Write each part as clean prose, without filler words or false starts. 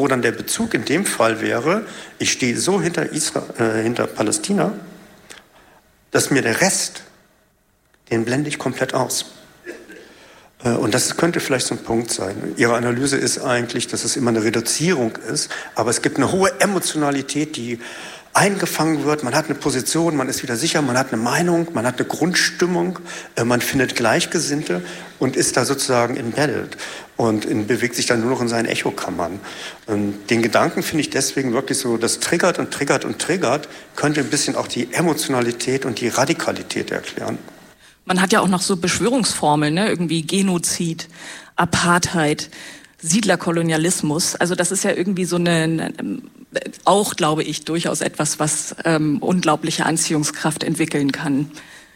wo dann der Bezug in dem Fall wäre, ich stehe so hinter Palästina, dass mir der Rest, den blende ich komplett aus. Und das könnte vielleicht so ein Punkt sein. Ihre Analyse ist eigentlich, dass es immer eine Reduzierung ist, aber es gibt eine hohe Emotionalität, die eingefangen wird. Man hat eine Position, man ist wieder sicher, man hat eine Meinung, man hat eine Grundstimmung, man findet Gleichgesinnte und ist da sozusagen embedded und bewegt sich dann nur noch in seinen Echokammern. Und den Gedanken finde ich deswegen wirklich so, das triggert und triggert und triggert, könnte ein bisschen auch die Emotionalität und die Radikalität erklären. Man hat ja auch noch so Beschwörungsformeln, ne? Irgendwie Genozid, Apartheid, Siedlerkolonialismus. Also das ist ja irgendwie so auch, glaube ich, durchaus etwas, was unglaubliche Anziehungskraft entwickeln kann.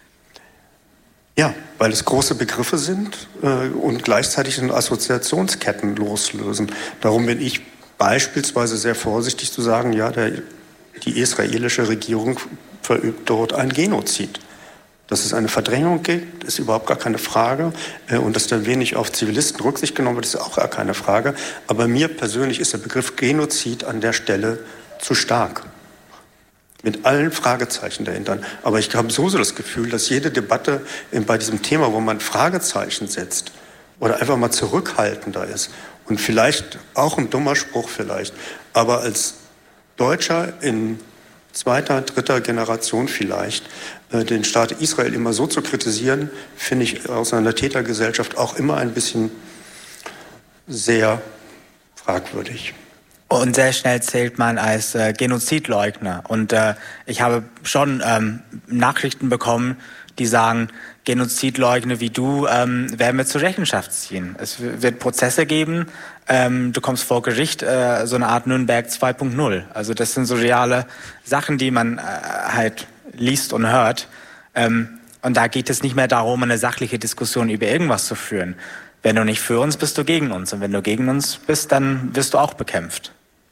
Ja, weil es große Begriffe sind und gleichzeitig Assoziationsketten loslösen. Darum bin ich beispielsweise sehr vorsichtig zu sagen, ja, die israelische Regierung verübt dort ein Genozid. Dass es eine Verdrängung gibt, ist überhaupt gar keine Frage. Und dass da wenig auf Zivilisten Rücksicht genommen wird, ist auch gar keine Frage. Aber mir persönlich ist der Begriff Genozid an der Stelle zu stark. Mit allen Fragezeichen dahinter. Aber ich habe so das Gefühl, dass jede Debatte bei diesem Thema, wo man Fragezeichen setzt oder einfach mal zurückhaltender ist und vielleicht auch ein dummer Spruch vielleicht, aber als Deutscher in zweiter, dritter Generation vielleicht, den Staat Israel immer so zu kritisieren, finde ich aus einer Tätergesellschaft auch immer ein bisschen sehr fragwürdig. Und sehr schnell zählt man als Genozidleugner. Und ich habe schon Nachrichten bekommen, die sagen, Genozidleugner wie du werden wir zur Rechenschaft ziehen. Es wird Prozesse geben, du kommst vor Gericht, so eine Art Nürnberg 2.0. Also das sind so reale Sachen, die man halt liest und hört. Und da geht es nicht mehr darum, eine sachliche Diskussion über irgendwas zu führen. Wenn du nicht für uns bist, du gegen uns. Und wenn du gegen uns bist, dann wirst du auch bekämpft.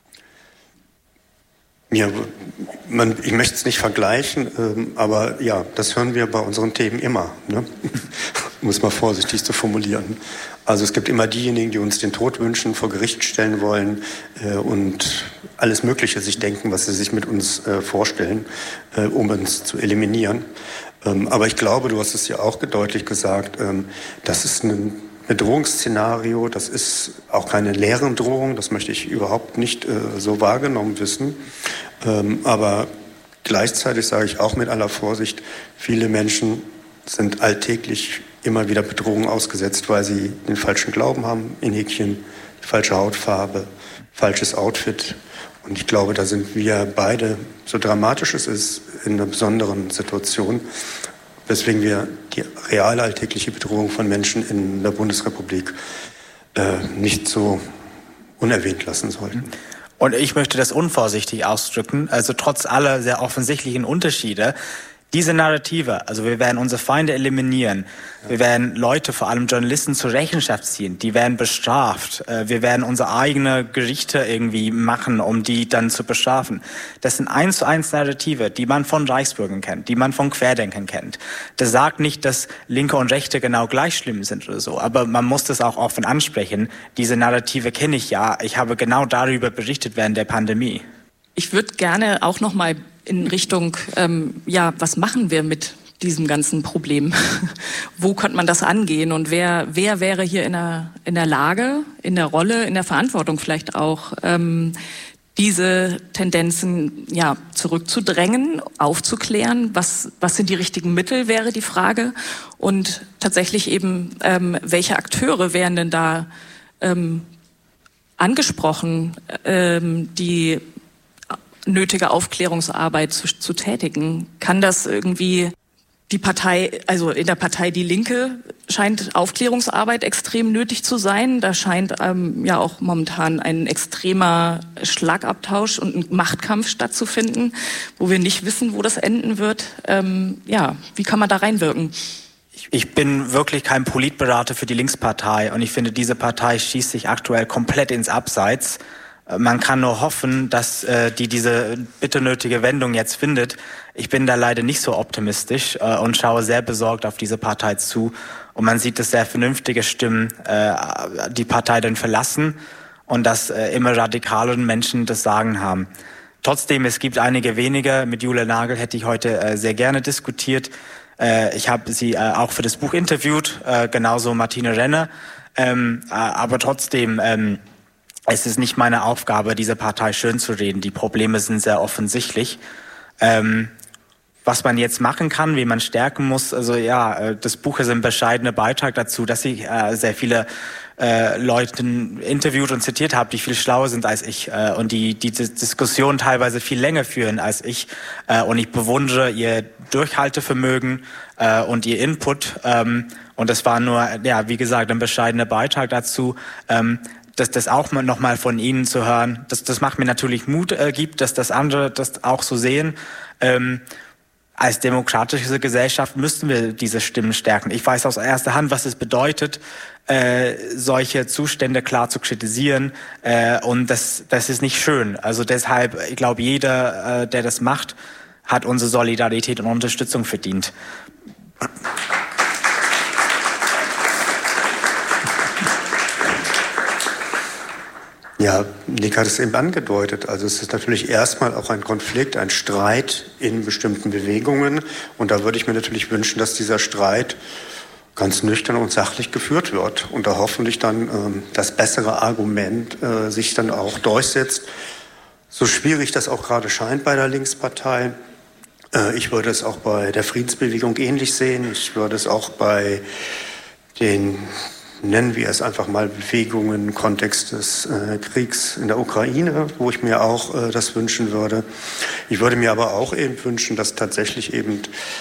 Ja, ich möchte es nicht vergleichen, aber ja, das hören wir bei unseren Themen immer, ne? Um es mal vorsichtig zu formulieren. Also es gibt immer diejenigen, die uns den Tod wünschen, vor Gericht stellen wollen und alles Mögliche sich denken, was sie sich mit uns vorstellen, um uns zu eliminieren. Aber ich glaube, du hast es ja auch deutlich gesagt, das ist ein Bedrohungsszenario, das ist auch keine leeren Drohung, das möchte ich überhaupt nicht so wahrgenommen wissen. Aber gleichzeitig sage ich auch mit aller Vorsicht, viele Menschen sind alltäglich immer wieder Bedrohungen ausgesetzt, weil sie den falschen Glauben haben, in Häkchen, die falsche Hautfarbe, falsches Outfit. Und ich glaube, da sind wir beide, so dramatisch es ist, in einer besonderen Situation, weswegen wir die reale alltägliche Bedrohung von Menschen in der Bundesrepublik nicht so unerwähnt lassen sollten. Und ich möchte das unvorsichtig ausdrücken, also trotz aller sehr offensichtlichen Unterschiede, diese Narrative, also wir werden unsere Feinde eliminieren, wir werden Leute, vor allem Journalisten, zur Rechenschaft ziehen, die werden bestraft, wir werden unsere eigenen Gerichte irgendwie machen, um die dann zu bestrafen. Das sind 1:1 Narrative, die man von Reichsbürgern kennt, die man von Querdenkern kennt. Das sagt nicht, dass Linke und Rechte genau gleich schlimm sind oder so, aber man muss das auch offen ansprechen. Diese Narrative kenne ich ja, ich habe genau darüber berichtet während der Pandemie. Ich würde gerne auch noch mal in Richtung, was machen wir mit diesem ganzen Problem? Wo könnte man das angehen? Und wer wäre hier in der Lage, in der Rolle, in der Verantwortung vielleicht auch, diese Tendenzen zurückzudrängen, aufzuklären? Was sind die richtigen Mittel, wäre die Frage. Und tatsächlich eben, welche Akteure wären denn da angesprochen, die nötige Aufklärungsarbeit zu tätigen? Kann das irgendwie die Partei, also in der Partei Die Linke scheint Aufklärungsarbeit extrem nötig zu sein. Da scheint auch momentan ein extremer Schlagabtausch und ein Machtkampf stattzufinden, wo wir nicht wissen, wo das enden wird. Wie kann man da reinwirken? Ich bin wirklich kein Politberater für die Linkspartei und ich finde, diese Partei schießt sich aktuell komplett ins Abseits. Man kann nur hoffen, dass die diese bitter nötige Wendung jetzt findet. Ich bin da leider nicht so optimistisch und schaue sehr besorgt auf diese Partei zu. Und man sieht, dass sehr vernünftige Stimmen die Partei dann verlassen und dass immer radikaleren Menschen das Sagen haben. Trotzdem, es gibt einige wenige. Mit Julia Nagel hätte ich heute sehr gerne diskutiert. Ich habe sie auch für das Buch interviewt, genauso Martine Renner. Aber trotzdem, es ist nicht meine Aufgabe, diese Partei schön zu reden. Die Probleme sind sehr offensichtlich. Was man jetzt machen kann, wie man stärken muss, also ja, das Buch ist ein bescheidener Beitrag dazu, dass ich sehr viele Leute interviewt und zitiert habe, die viel schlauer sind als ich und die Diskussion teilweise viel länger führen als ich. Und ich bewundere ihr Durchhaltevermögen und ihr Input. Und das war nur, ja, wie gesagt, ein bescheidener Beitrag dazu. Das auch nochmal von Ihnen zu hören, das macht mir natürlich Mut gibt, dass das andere das auch so sehen. Als demokratische Gesellschaft müssten wir diese Stimmen stärken. Ich weiß aus erster Hand, was es bedeutet, solche Zustände klar zu kritisieren. Und das ist nicht schön. Also deshalb, ich glaube, jeder, der das macht, hat unsere Solidarität und Unterstützung verdient. Ja, Nick hat es eben angedeutet. Also es ist natürlich erstmal auch ein Konflikt, ein Streit in bestimmten Bewegungen. Und da würde ich mir natürlich wünschen, dass dieser Streit ganz nüchtern und sachlich geführt wird. Und da hoffentlich dann das bessere Argument sich dann auch durchsetzt. So schwierig das auch gerade scheint bei der Linkspartei. Ich würde es auch bei der Friedensbewegung ähnlich sehen. Ich würde es auch bei den, nennen wir es einfach mal, Bewegungen im Kontext des Kriegs in der Ukraine, wo ich mir auch das wünschen würde. Ich würde mir aber auch eben wünschen, dass tatsächlich eben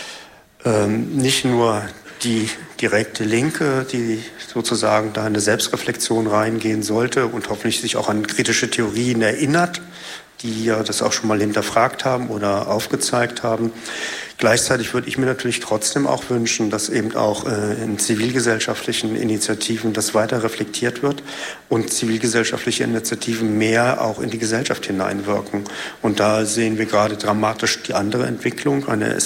nicht nur die direkte Linke, die sozusagen da in eine Selbstreflexion reingehen sollte und hoffentlich sich auch an kritische Theorien erinnert, die ja das auch schon mal hinterfragt haben oder aufgezeigt haben. Gleichzeitig würde ich mir natürlich trotzdem auch wünschen, dass eben auch in zivilgesellschaftlichen Initiativen das weiter reflektiert wird und zivilgesellschaftliche Initiativen mehr auch in die Gesellschaft hineinwirken. Und da sehen wir gerade dramatisch die andere Entwicklung. Eine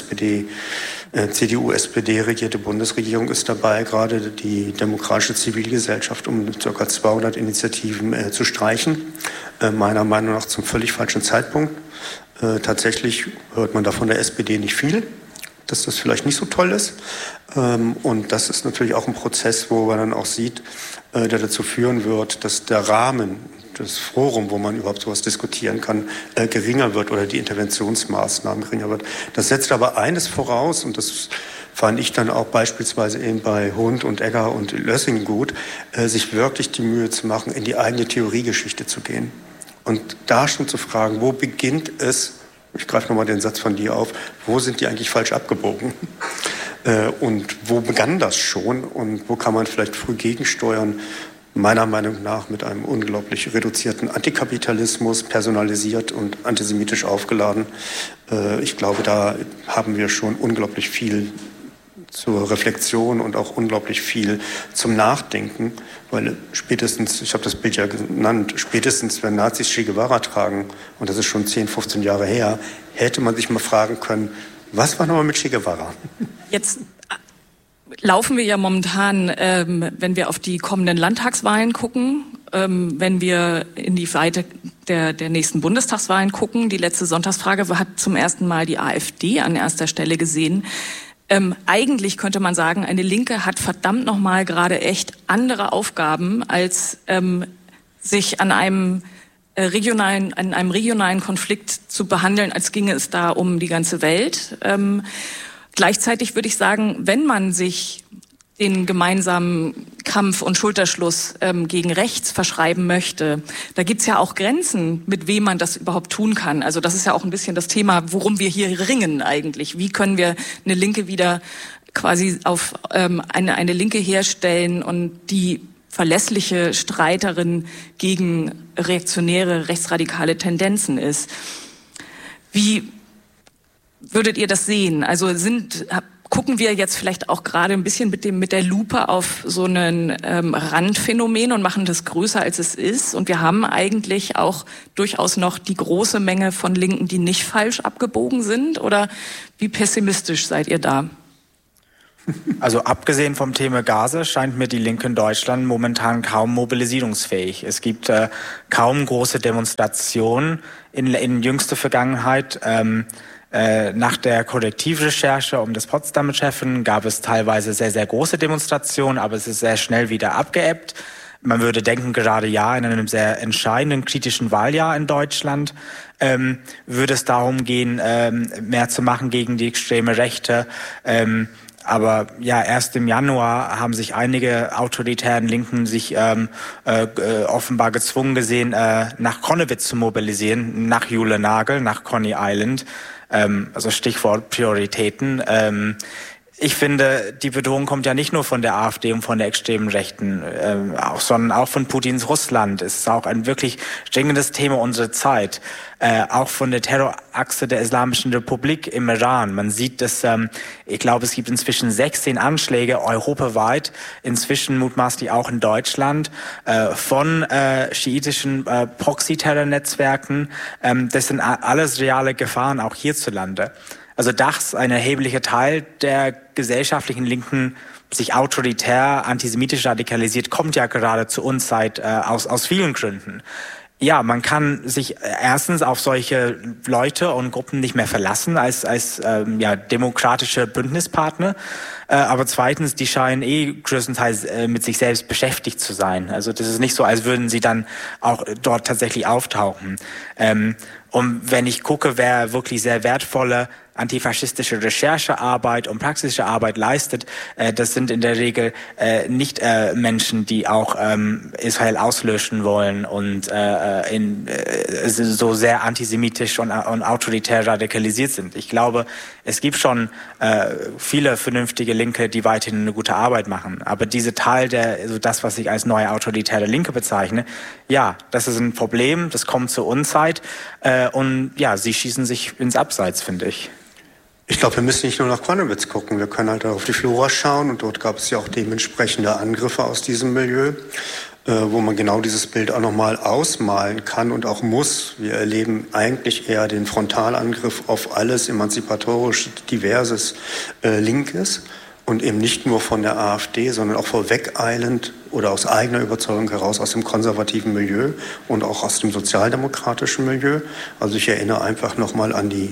CDU-SPD regierte Bundesregierung ist dabei, gerade die demokratische Zivilgesellschaft um ca. 200 Initiativen zu streichen. Meiner Meinung nach zum völlig falschen Zeitpunkt. Tatsächlich hört man da von der SPD nicht viel, dass das vielleicht nicht so toll ist. Und das ist natürlich auch ein Prozess, wo man dann auch sieht, der dazu führen wird, dass der Rahmen, das Forum, wo man überhaupt sowas diskutieren kann, geringer wird oder die Interventionsmaßnahmen geringer wird. Das setzt aber eines voraus, und das fand ich dann auch beispielsweise eben bei Hund und Egger und Lössing gut, sich wirklich die Mühe zu machen, in die eigene Theoriegeschichte zu gehen. Und da schon zu fragen, wo beginnt es, ich greife nochmal den Satz von dir auf, wo sind die eigentlich falsch abgebogen? Und wo begann das schon? Und wo kann man vielleicht früh gegensteuern? Meiner Meinung nach mit einem unglaublich reduzierten Antikapitalismus, personalisiert und antisemitisch aufgeladen. Ich glaube, da haben wir schon unglaublich viel zur Reflexion und auch unglaublich viel zum Nachdenken, weil spätestens, ich habe das Bild ja genannt, spätestens wenn Nazis Che Guevara tragen, und das ist schon 10, 15 Jahre her, hätte man sich mal fragen können, was war nochmal mit Che Guevara? Jetzt laufen wir ja momentan, wenn wir auf die kommenden Landtagswahlen gucken, wenn wir in die Weite der nächsten Bundestagswahlen gucken. Die letzte Sonntagsfrage hat zum ersten Mal die AfD an erster Stelle gesehen. Eigentlich könnte man sagen, eine Linke hat verdammt nochmal gerade echt andere Aufgaben, als sich an einem regionalen Konflikt zu behandeln, als ginge es da um die ganze Welt. Gleichzeitig würde ich sagen, wenn man sich den gemeinsamen Kampf und Schulterschluss gegen rechts verschreiben möchte, da gibt's ja auch Grenzen, mit wem man das überhaupt tun kann. Also das ist ja auch ein bisschen das Thema, worum wir hier ringen eigentlich. Wie können wir eine Linke wieder quasi auf eine Linke herstellen und die verlässliche Streiterin gegen reaktionäre, rechtsradikale Tendenzen ist? Wie würdet ihr das sehen? Also gucken wir jetzt vielleicht auch gerade ein bisschen mit der Lupe auf so einen Randphänomen und machen das größer, als es ist. Und wir haben eigentlich auch durchaus noch die große Menge von Linken, die nicht falsch abgebogen sind. Oder wie pessimistisch seid ihr da? Also abgesehen vom Thema Gaza scheint mir die Linke in Deutschland momentan kaum mobilisierungsfähig. Es gibt kaum große Demonstrationen in jüngster Vergangenheit. Nach der Korrektivrecherche um das Potsdamer Treffen gab es teilweise sehr, sehr große Demonstrationen, aber es ist sehr schnell wieder abgeebbt. Man würde denken, gerade in einem sehr entscheidenden, kritischen Wahljahr in Deutschland würde es darum gehen, mehr zu machen gegen die extreme Rechte. Aber ja, erst im Januar haben sich einige autoritären Linken sich offenbar gezwungen gesehen, nach Konnewitz zu mobilisieren, nach Jule Nagel, nach Coney Island. Also Stichwort Prioritäten. Ich finde, die Bedrohung kommt ja nicht nur von der AfD und von der extremen Rechten, sondern auch von Putins Russland. Es ist auch ein wirklich dringendes Thema unserer Zeit. Auch von der Terrorachse der Islamischen Republik im Iran. Man sieht, dass ich glaube, es gibt inzwischen 16 Anschläge europaweit, inzwischen mutmaßlich auch in Deutschland, von schiitischen Proxy-Terror-Netzwerken. Das sind alles reale Gefahren, auch hierzulande. Also dass ein erheblicher Teil der gesellschaftlichen Linken sich autoritär, antisemitisch radikalisiert, kommt ja gerade zur Unzeit aus vielen Gründen. Ja, man kann sich erstens auf solche Leute und Gruppen nicht mehr verlassen als demokratische Bündnispartner. Aber zweitens, die scheinen größtenteils mit sich selbst beschäftigt zu sein. Also das ist nicht so, als würden sie dann auch dort tatsächlich auftauchen. Und wenn ich gucke, wer wirklich sehr wertvolle antifaschistische Recherchearbeit und praxische Arbeit leistet, das sind in der Regel nicht Menschen, die auch Israel auslöschen wollen und so sehr antisemitisch und autoritär radikalisiert sind. Ich glaube, es gibt schon viele vernünftige Linke, die weiterhin eine gute Arbeit machen. Aber diese Teil das, was ich als neue autoritäre Linke bezeichne, ja, das ist ein Problem, das kommt zur Unzeit und ja, sie schießen sich ins Abseits, finde ich. Ich glaube, wir müssen nicht nur nach Konnewitz gucken, wir können halt auf die Flora schauen und dort gab es ja auch dementsprechende Angriffe aus diesem Milieu, wo man genau dieses Bild auch nochmal ausmalen kann und auch muss. Wir erleben eigentlich eher den Frontalangriff auf alles emanzipatorisch diverses Linkes und eben nicht nur von der AfD, sondern auch vorwegeilend oder aus eigener Überzeugung heraus aus dem konservativen Milieu und auch aus dem sozialdemokratischen Milieu. Also ich erinnere einfach nochmal an die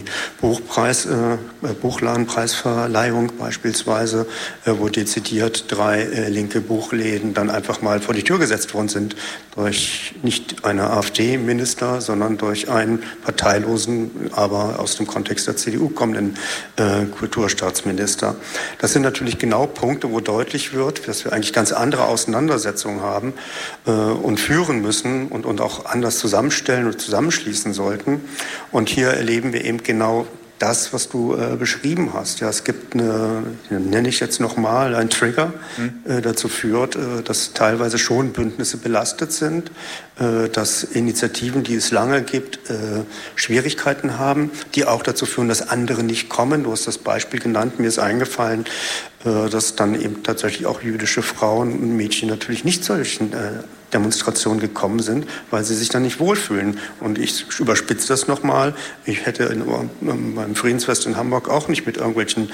Buchladenpreisverleihung beispielsweise, wo dezidiert 3 linke Buchläden dann einfach mal vor die Tür gesetzt worden sind durch nicht einen AfD-Minister, sondern durch einen parteilosen, aber aus dem Kontext der CDU kommenden Kulturstaatsminister. Das sind natürlich genau Punkte, wo deutlich wird, dass wir eigentlich ganz andere Auseinandersetzungen haben und führen müssen und auch anders zusammenstellen und zusammenschließen sollten. Und hier erleben wir eben genau das, was du beschrieben hast. Ja, es gibt nenne ich jetzt nochmal, ein Trigger, dazu führt, dass teilweise schon Bündnisse belastet sind, dass Initiativen, die es lange gibt, Schwierigkeiten haben, die auch dazu führen, dass andere nicht kommen. Du hast das Beispiel genannt, mir ist eingefallen, dass dann eben tatsächlich auch jüdische Frauen und Mädchen natürlich nicht solchen Demonstrationen gekommen sind, weil sie sich dann nicht wohlfühlen. Und ich überspitze das nochmal. Ich hätte beim Friedensfest in Hamburg auch nicht mit irgendwelchen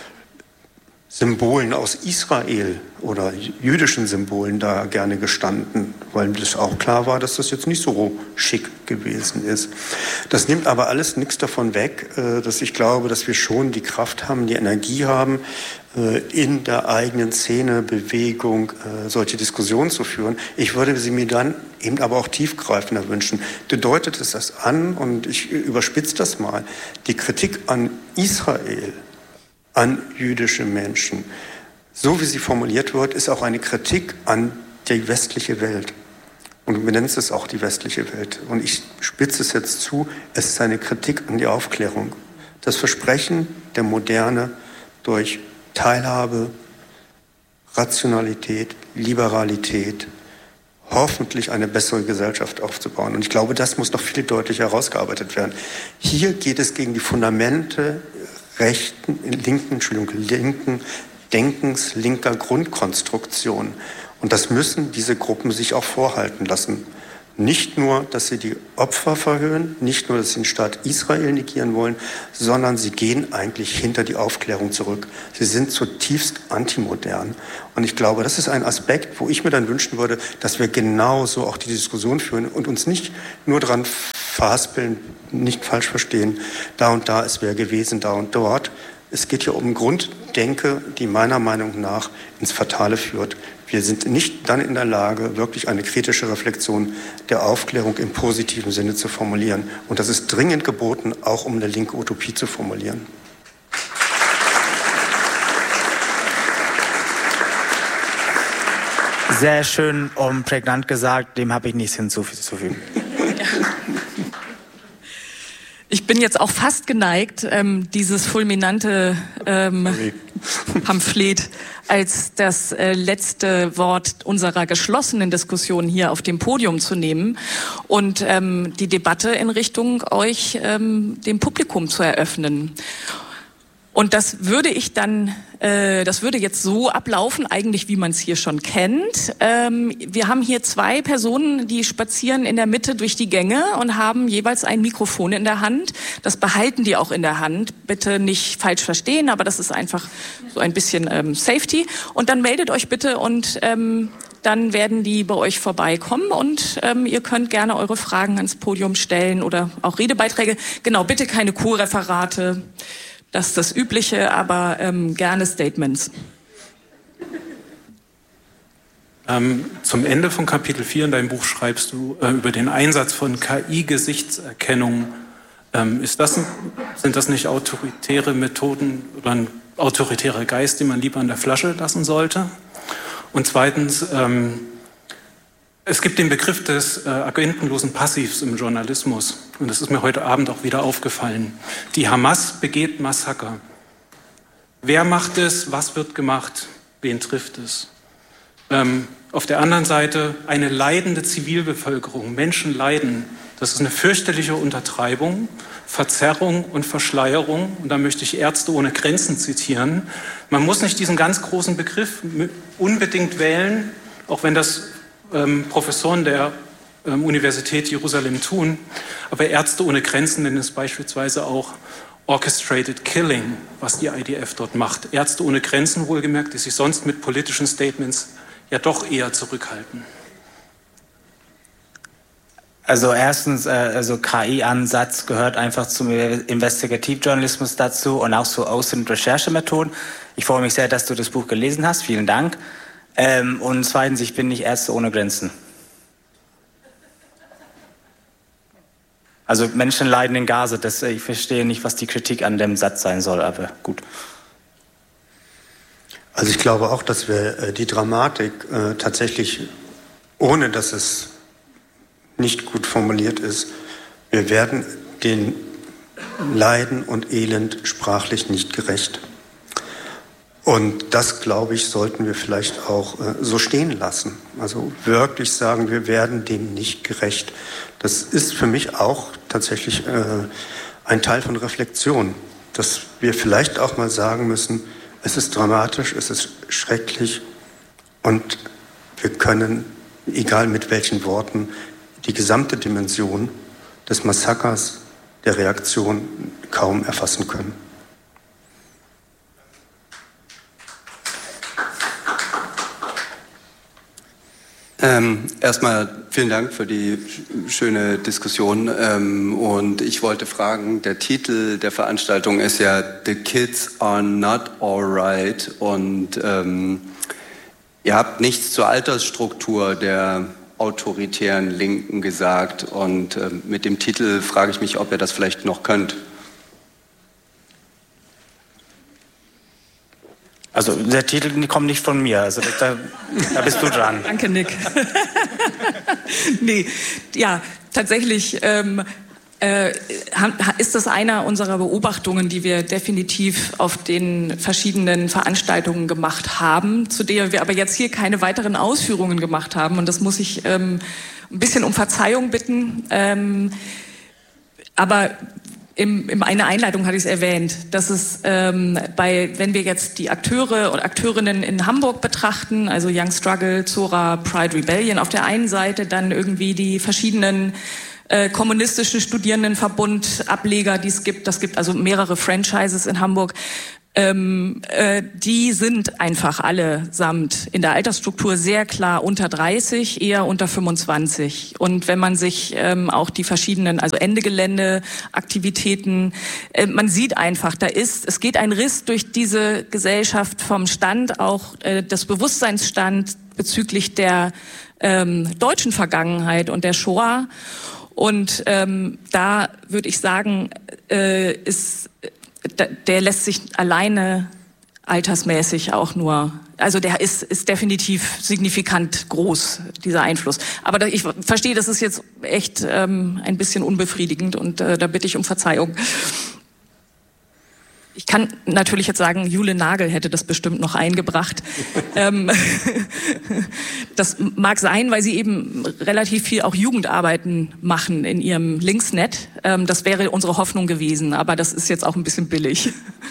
Symbolen aus Israel oder jüdischen Symbolen da gerne gestanden, weil das auch klar war, dass das jetzt nicht so schick gewesen ist. Das nimmt aber alles nichts davon weg, dass ich glaube, dass wir schon die Kraft haben, die Energie haben, in der eigenen Szene, Bewegung, solche Diskussionen zu führen. Ich würde sie mir dann eben aber auch tiefgreifender wünschen. Deutet es das an, und ich überspitze das mal, die Kritik an Israel, an jüdische Menschen, so wie sie formuliert wird, ist auch eine Kritik an die westliche Welt. Und du benennst es auch die westliche Welt. Und ich spitze es jetzt zu, es ist eine Kritik an die Aufklärung. Das Versprechen der Moderne durch Teilhabe, Rationalität, Liberalität, hoffentlich eine bessere Gesellschaft aufzubauen. Und ich glaube, das muss noch viel deutlicher herausgearbeitet werden. Hier geht es gegen die Fundamente linken Denkens, linker Grundkonstruktion. Und das müssen diese Gruppen sich auch vorhalten lassen. Nicht nur, dass sie die Opfer verhöhnen, nicht nur, dass sie den Staat Israel negieren wollen, sondern sie gehen eigentlich hinter die Aufklärung zurück. Sie sind zutiefst antimodern. Und ich glaube, das ist ein Aspekt, wo ich mir dann wünschen würde, dass wir genauso auch die Diskussion führen und uns nicht nur daran verhaspeln, nicht falsch verstehen, da und da ist wer gewesen, da und dort. Es geht hier um Grunddenke, die meiner Meinung nach ins Fatale führt. Wir sind nicht dann in der Lage, wirklich eine kritische Reflexion der Aufklärung im positiven Sinne zu formulieren. Und das ist dringend geboten, auch um eine linke Utopie zu formulieren. Sehr schön und prägnant gesagt, dem habe ich nichts hinzuzufügen. Ich bin jetzt auch fast geneigt, dieses fulminante Pamphlet als das letzte Wort unserer geschlossenen Diskussion hier auf dem Podium zu nehmen und die Debatte in Richtung euch, dem Publikum, zu eröffnen. Und das würde ich dann, das würde jetzt so ablaufen, eigentlich wie man es hier schon kennt. Wir haben hier zwei Personen, die spazieren in der Mitte durch die Gänge und haben jeweils ein Mikrofon in der Hand. Das behalten die auch in der Hand. Bitte nicht falsch verstehen, aber das ist einfach so ein bisschen Safety. Und dann meldet euch bitte und dann werden die bei euch vorbeikommen und ihr könnt gerne eure Fragen ans Podium stellen oder auch Redebeiträge. Genau, bitte keine Co-Referate. Das ist das Übliche, aber gerne Statements. Zum Ende von Kapitel 4 in deinem Buch schreibst du über den Einsatz von KI-Gesichtserkennung. Sind das nicht autoritäre Methoden oder ein autoritärer Geist, den man lieber in der Flasche lassen sollte? Und zweitens, es gibt den Begriff des agentenlosen Passivs im Journalismus. Und das ist mir heute Abend auch wieder aufgefallen. Die Hamas begeht Massaker. Wer macht es? Was wird gemacht? Wen trifft es? Auf der anderen Seite eine leidende Zivilbevölkerung. Menschen leiden. Das ist eine fürchterliche Untertreibung, Verzerrung und Verschleierung. Und da möchte ich Ärzte ohne Grenzen zitieren. Man muss nicht diesen ganz großen Begriff unbedingt wählen, auch wenn das Professoren der Universität Jerusalem tun. Aber Ärzte ohne Grenzen nennen es beispielsweise auch Orchestrated Killing, was die IDF dort macht. Ärzte ohne Grenzen wohlgemerkt, die sich sonst mit politischen Statements ja doch eher zurückhalten. Also erstens, also KI-Ansatz gehört einfach zum Investigativjournalismus dazu und auch zu Außen- und Recherchemethoden. Ich freue mich sehr, dass du das Buch gelesen hast. Vielen Dank. Und zweitens, ich bin nicht Ärzte ohne Grenzen. Also Menschen leiden in Gaza. Ich verstehe nicht, was die Kritik an dem Satz sein soll, aber gut. Also ich glaube auch, dass wir die Dramatik tatsächlich, ohne dass es nicht gut formuliert ist, wir werden den Leiden und Elend sprachlich nicht gerecht. Und das, glaube ich, sollten wir vielleicht auch so stehen lassen. Also wirklich sagen, wir werden dem nicht gerecht. Das ist für mich auch tatsächlich ein Teil von Reflexion, dass wir vielleicht auch mal sagen müssen, es ist dramatisch, es ist schrecklich und wir können, egal mit welchen Worten, die gesamte Dimension des Massakers, der Reaktion kaum erfassen können. Erstmal vielen Dank für die schöne Diskussion und ich wollte fragen, der Titel der Veranstaltung ist ja The Kids Are Not Alright und ihr habt nichts zur Altersstruktur der autoritären Linken gesagt und mit dem Titel frage ich mich, ob ihr das vielleicht noch könnt. Also der Titel kommt nicht von mir, also da bist du dran. Danke, Nick. Nee, ja, tatsächlich ist das einer unserer Beobachtungen, die wir definitiv auf den verschiedenen Veranstaltungen gemacht haben, zu der wir aber jetzt hier keine weiteren Ausführungen gemacht haben. Und das muss ich ein bisschen um Verzeihung bitten. Aber in einer Einleitung hatte ich es erwähnt, dass es wenn wir jetzt die Akteure und Akteurinnen in Hamburg betrachten, also Young Struggle, Zora, Pride Rebellion auf der einen Seite, dann irgendwie die verschiedenen kommunistischen Studierendenverbund-Ableger, die es gibt. Das gibt also mehrere Franchises in Hamburg. Die sind einfach allesamt in der Altersstruktur sehr klar unter 30, eher unter 25. Und wenn man sich auch die verschiedenen, also Ende-Gelände-Aktivitäten, man sieht einfach, es geht ein Riss durch diese Gesellschaft vom Stand, auch des Bewusstseinsstand bezüglich der deutschen Vergangenheit und der Shoah. Und da würde ich sagen, der lässt sich alleine altersmäßig auch nur, also der ist definitiv signifikant groß, dieser Einfluss. Aber ich verstehe, das ist jetzt echt ein bisschen unbefriedigend und da bitte ich um Verzeihung. Ich kann natürlich jetzt sagen, Jule Nagel hätte das bestimmt noch eingebracht. Das mag sein, weil sie eben relativ viel auch Jugendarbeiten machen in ihrem Linksnet. Das wäre unsere Hoffnung gewesen, aber das ist jetzt auch ein bisschen billig.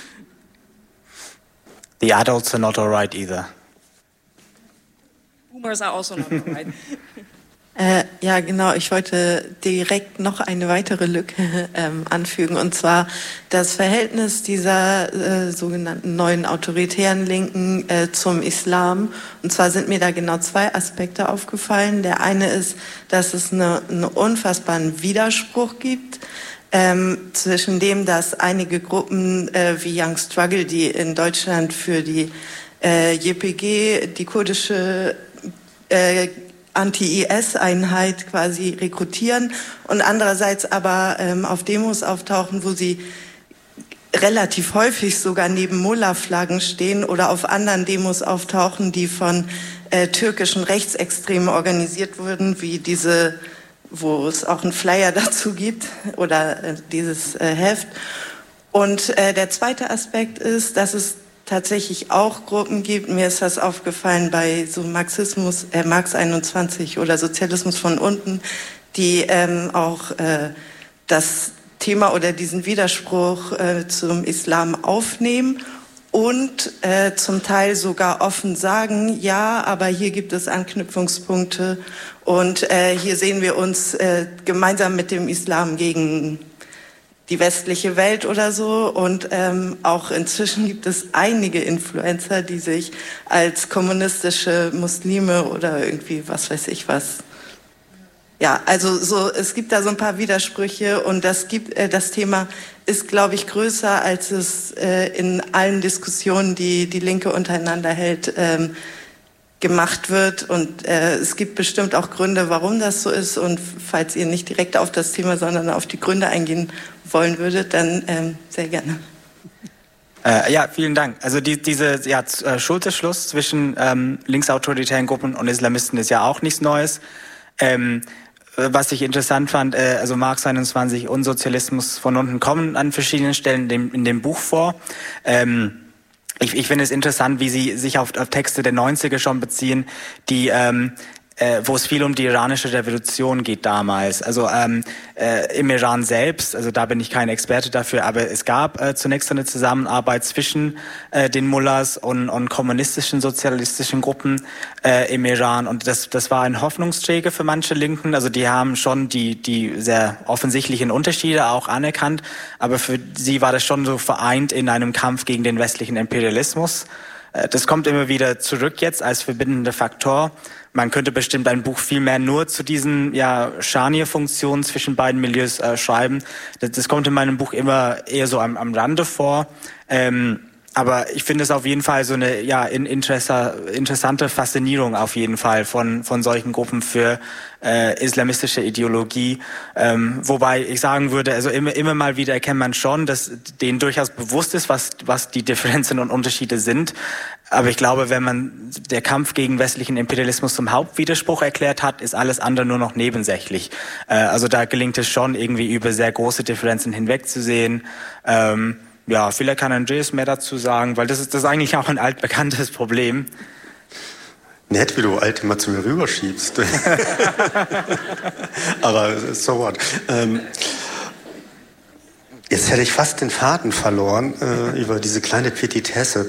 The adults are not alright either. Boomers are also not alright. Ja, genau. Ich wollte direkt noch eine weitere Lücke anfügen, und zwar das Verhältnis dieser sogenannten neuen autoritären Linken zum Islam. Und zwar sind mir da genau zwei Aspekte aufgefallen. Der eine ist, dass es einen unfassbaren Widerspruch gibt zwischen dem, dass einige Gruppen wie Young Struggle, die in Deutschland für die JPG, die kurdische Anti-IS-Einheit quasi rekrutieren und andererseits aber auf Demos auftauchen, wo sie relativ häufig sogar neben Mullah-Flaggen stehen oder auf anderen Demos auftauchen, die von türkischen Rechtsextremen organisiert wurden, wie diese, wo es auch einen Flyer dazu gibt oder dieses Heft. Und der zweite Aspekt ist, dass es tatsächlich auch Gruppen gibt, mir ist das aufgefallen bei so Marxismus, Marx 21 oder Sozialismus von unten, die auch das Thema oder diesen Widerspruch zum Islam aufnehmen und zum Teil sogar offen sagen, ja, aber hier gibt es Anknüpfungspunkte und hier sehen wir uns gemeinsam mit dem Islam gegen die westliche Welt oder so. Und auch inzwischen gibt es einige Influencer, die sich als kommunistische Muslime oder irgendwie was weiß ich was. Ja, also so, es gibt da so ein paar Widersprüche und das Thema ist, glaube ich, größer, als es in allen Diskussionen, die die Linke untereinander hält, gemacht wird. Und es gibt bestimmt auch Gründe, warum das so ist. Und falls ihr nicht direkt auf das Thema, sondern auf die Gründe eingehen wollen würdet, dann sehr gerne. Ja, vielen Dank. Also dieser Schulterschluss zwischen linksautoritären Gruppen und Islamisten ist ja auch nichts Neues. Was ich interessant fand, also Marx 21 und Sozialismus von unten kommen an verschiedenen Stellen in dem Buch vor. Ich finde es interessant, wie Sie sich auf Texte der 90er schon beziehen, die wo es viel um die iranische Revolution geht damals. Also im Iran selbst, also da bin ich kein Experte dafür, aber es gab zunächst eine Zusammenarbeit zwischen den Mullahs und kommunistischen, sozialistischen Gruppen im Iran und das war ein Hoffnungsträger für manche Linken. Also die haben schon die sehr offensichtlichen Unterschiede auch anerkannt, aber für sie war das schon so vereint in einem Kampf gegen den westlichen Imperialismus. Das kommt immer wieder zurück jetzt als verbindender Faktor. Man könnte bestimmt ein Buch viel mehr nur zu diesen Scharnierfunktionen zwischen beiden Milieus schreiben. Das kommt in meinem Buch immer eher so am Rande vor. Aber ich finde es auf jeden Fall so eine interessante Faszinierung auf jeden Fall von solchen Gruppen für islamistische Ideologie. Wobei ich sagen würde, also immer mal wieder erkennt man schon, dass denen durchaus bewusst ist, was die Differenzen und Unterschiede sind. Aber ich glaube, wenn man der Kampf gegen westlichen Imperialismus zum Hauptwiderspruch erklärt hat, ist alles andere nur noch nebensächlich. Also da gelingt es schon irgendwie über sehr große Differenzen hinwegzusehen. Ja, vielleicht kann Andreas mehr dazu sagen, weil das ist eigentlich auch ein altbekanntes Problem. Nett, wie du alt immer zu mir rüberschiebst. Aber so what. Jetzt hätte ich fast den Faden verloren über diese kleine Petitesse.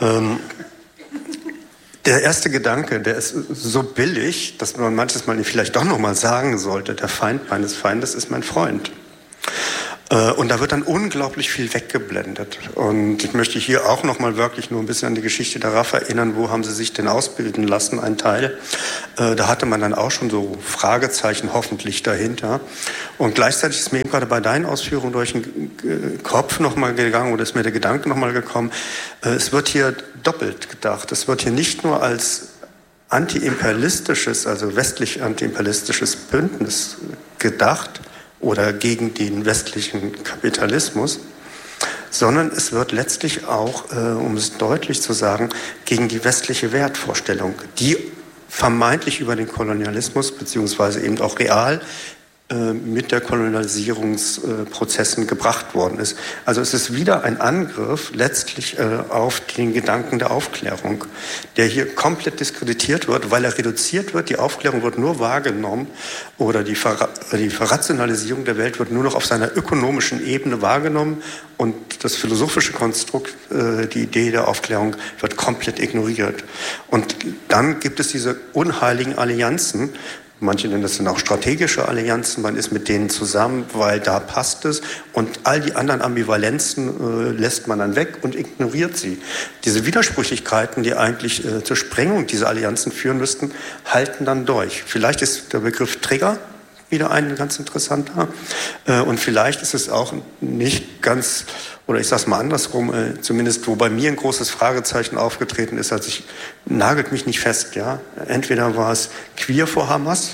Der erste Gedanke, der ist so billig, dass man manches Mal vielleicht doch noch mal sagen sollte, der Feind meines Feindes ist mein Freund. Und da wird dann unglaublich viel weggeblendet. Und ich möchte hier auch noch mal wirklich nur ein bisschen an die Geschichte der RAF erinnern. Wo haben sie sich denn ausbilden lassen, ein Teil? Da hatte man dann auch schon so Fragezeichen hoffentlich dahinter. Und gleichzeitig ist mir eben gerade bei deinen Ausführungen durch den Kopf noch mal gegangen, oder ist mir der Gedanke noch mal gekommen, es wird hier doppelt gedacht. Es wird hier nicht nur als antiimperialistisches, also westlich antiimperialistisches Bündnis gedacht, oder gegen den westlichen Kapitalismus, sondern es wird letztlich auch, um es deutlich zu sagen, gegen die westliche Wertvorstellung, die vermeintlich über den Kolonialismus beziehungsweise eben auch real mit der Kolonialisierungsprozessen gebracht worden ist. Also es ist wieder ein Angriff letztlich auf den Gedanken der Aufklärung, der hier komplett diskreditiert wird, weil er reduziert wird. Die Aufklärung wird nur wahrgenommen oder die Verrationalisierung der Welt wird nur noch auf seiner ökonomischen Ebene wahrgenommen und das philosophische Konstrukt, die Idee der Aufklärung wird komplett ignoriert. Und dann gibt es diese unheiligen Allianzen. Manche nennen das dann auch strategische Allianzen, man ist mit denen zusammen, weil da passt es. Und all die anderen Ambivalenzen lässt man dann weg und ignoriert sie. Diese Widersprüchlichkeiten, die eigentlich zur Sprengung dieser Allianzen führen müssten, halten dann durch. Vielleicht ist der Begriff Trigger wieder ein ganz interessanter. Und vielleicht ist es auch nicht ganz, oder ich sage es mal andersrum, zumindest wo bei mir ein großes Fragezeichen aufgetreten ist, als ich, nagelt mich nicht fest, ja. Entweder war es Queer for Hamas,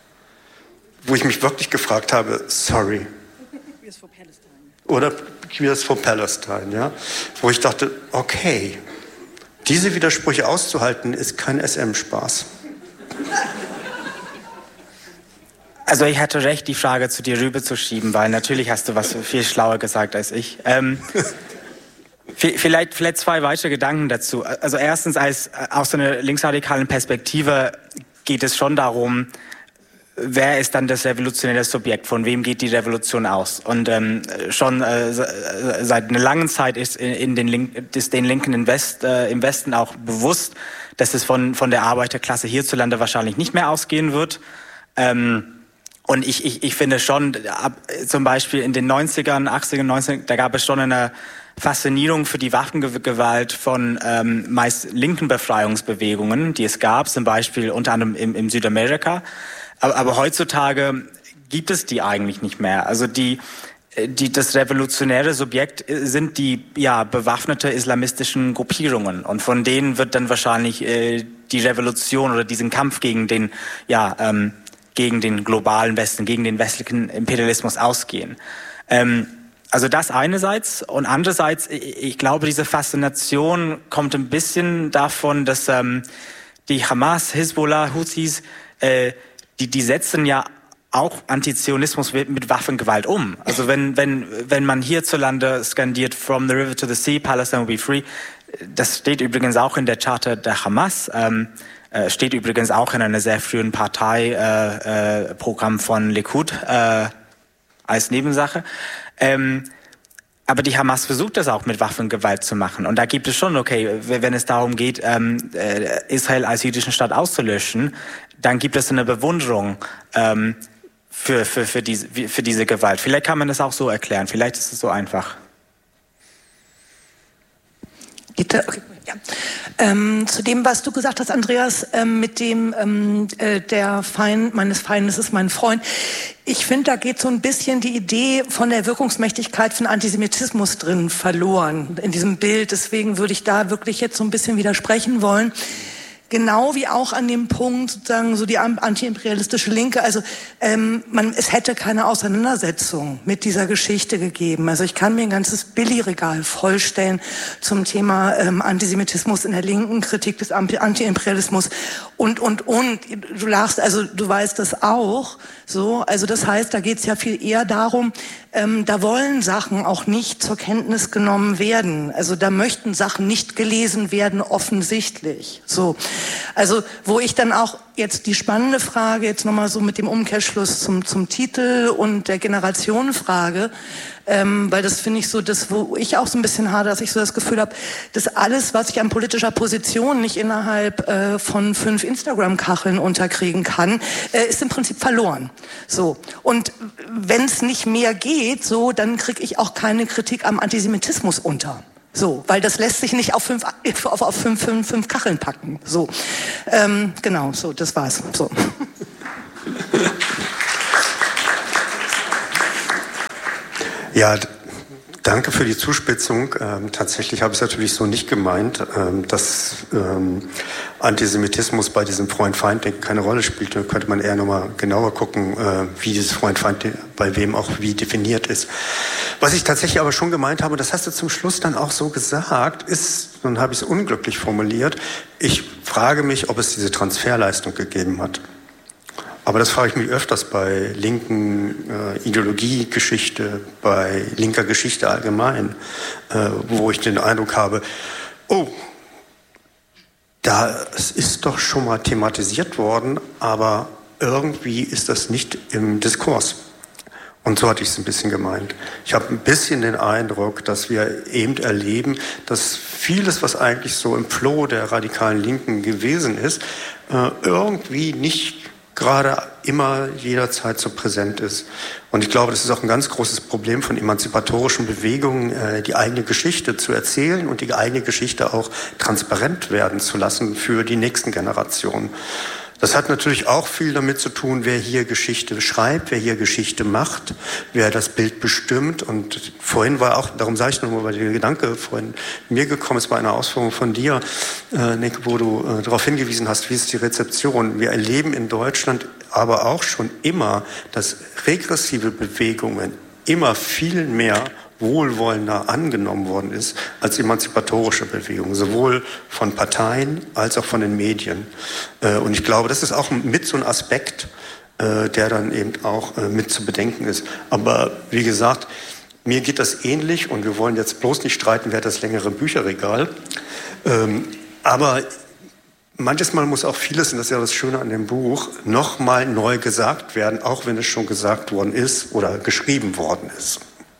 wo ich mich wirklich gefragt habe, sorry. Queers for Palestine. Oder Queers for Palestine, ja. Wo ich dachte, okay, diese Widersprüche auszuhalten, ist kein SM-Spaß. Also ich hatte recht, die Frage zu dir rüberzuschieben, weil natürlich hast du was viel schlauer gesagt als ich. Vielleicht zwei weitere Gedanken dazu. Also erstens, aus so einer linksradikalen Perspektive geht es schon darum, wer ist dann das revolutionäre Subjekt, von wem geht die Revolution aus? Und schon seit einer langen Zeit ist den Linken im Westen auch bewusst, dass es von der Arbeiterklasse hierzulande wahrscheinlich nicht mehr ausgehen wird. Und ich finde schon, zum Beispiel in den 90ern, 80ern, 90ern, da gab es schon eine Faszinierung für die Waffengewalt von meist linken Befreiungsbewegungen, die es gab, zum Beispiel unter anderem im Südamerika. Aber heutzutage gibt es die eigentlich nicht mehr. Also das revolutionäre Subjekt sind die bewaffnete islamistischen Gruppierungen. Und von denen wird dann wahrscheinlich die Revolution oder diesen Kampf gegen den globalen Westen, gegen den westlichen Imperialismus ausgehen. Also das einerseits. Und andererseits, ich glaube, diese Faszination kommt ein bisschen davon, dass die Hamas, Hisbollah, Houthis, die setzen ja auch Antizionismus mit Waffengewalt um. Also wenn man hierzulande skandiert, from the river to the sea, Palestine will be free, das steht übrigens auch in der Charta der Hamas, steht übrigens auch in einer sehr frühen Parteiprogramm von Likud als Nebensache. Aber die Hamas versucht das auch mit Waffengewalt zu machen. Und da gibt es schon, okay, wenn es darum geht, Israel als jüdischen Staat auszulöschen, dann gibt es eine Bewunderung für diese Gewalt. Vielleicht kann man das auch so erklären. Vielleicht ist es so einfach. Bitte? Okay. Ja. Zu dem, was du gesagt hast, Andreas, mit dem der Feind meines Feindes ist mein Freund. Ich finde, da geht so ein bisschen die Idee von der Wirkungsmächtigkeit von Antisemitismus drin verloren in diesem Bild. Deswegen würde ich da wirklich jetzt so ein bisschen widersprechen wollen. Genau wie auch an dem Punkt sozusagen so die antiimperialistische Linke. Also es hätte keine Auseinandersetzung mit dieser Geschichte gegeben. Also ich kann mir ein ganzes Billigregal vollstellen zum Thema Antisemitismus in der Linken, Kritik des Antiimperialismus und. Du lachst, also du weißt das auch. So, also das heißt, da geht es ja viel eher darum, da wollen Sachen auch nicht zur Kenntnis genommen werden. Also da möchten Sachen nicht gelesen werden, offensichtlich. So, also wo ich dann auch jetzt die spannende Frage, jetzt nochmal so mit dem Umkehrschluss zum Titel und der Generationenfrage, weil das finde ich so, das, wo ich auch so ein bisschen hadere, dass ich so das Gefühl habe, dass alles, was ich an politischer Position nicht innerhalb von 5 Instagram-Kacheln unterkriegen kann, ist im Prinzip verloren. So. Und wenn es nicht mehr geht, so, dann kriege ich auch keine Kritik am Antisemitismus unter. So, weil das lässt sich nicht auf 5 Kacheln packen. So, genau, so, das war's. So. Ja, danke für die Zuspitzung. Tatsächlich habe ich es natürlich so nicht gemeint, dass Antisemitismus bei diesem Freund-Feind-Denken keine Rolle spielt. Da könnte man eher nochmal genauer gucken, wie dieses Freund-Feind bei wem auch wie definiert ist. Was ich tatsächlich aber schon gemeint habe, das hast du zum Schluss dann auch so gesagt, ist, dann habe ich es unglücklich formuliert, ich frage mich, ob es diese Transferleistung gegeben hat. Aber das frage ich mich öfters bei linken Ideologiegeschichte, bei linker Geschichte allgemein, wo ich den Eindruck habe, oh, das ist doch schon mal thematisiert worden, aber irgendwie ist das nicht im Diskurs. Und so hatte ich es ein bisschen gemeint. Ich habe ein bisschen den Eindruck, dass wir eben erleben, dass vieles, was eigentlich so im Flow der radikalen Linken gewesen ist, irgendwie nicht gerade immer jederzeit so präsent ist. Und ich glaube, das ist auch ein ganz großes Problem von emanzipatorischen Bewegungen, die eigene Geschichte zu erzählen und die eigene Geschichte auch transparent werden zu lassen für die nächsten Generationen. Das hat natürlich auch viel damit zu tun, wer hier Geschichte schreibt, wer hier Geschichte macht, wer das Bild bestimmt. Und vorhin war auch, darum sage ich nochmal, weil der Gedanke vorhin mir gekommen ist bei einer Ausführung von dir, Nick, wo du darauf hingewiesen hast, wie ist die Rezeption. Wir erleben in Deutschland aber auch schon immer, dass regressive Bewegungen immer viel mehr wohlwollender angenommen worden ist als emanzipatorische Bewegungen, sowohl von Parteien als auch von den Medien. Und ich glaube, das ist auch mit so ein Aspekt, der dann eben auch mit zu bedenken ist. Aber wie gesagt, mir geht das ähnlich und wir wollen jetzt bloß nicht streiten, wer hat das längere Bücherregal. Aber manches Mal muss auch vieles, und das ist ja das Schöne an dem Buch, nochmal neu gesagt werden, auch wenn es schon gesagt worden ist oder geschrieben worden ist.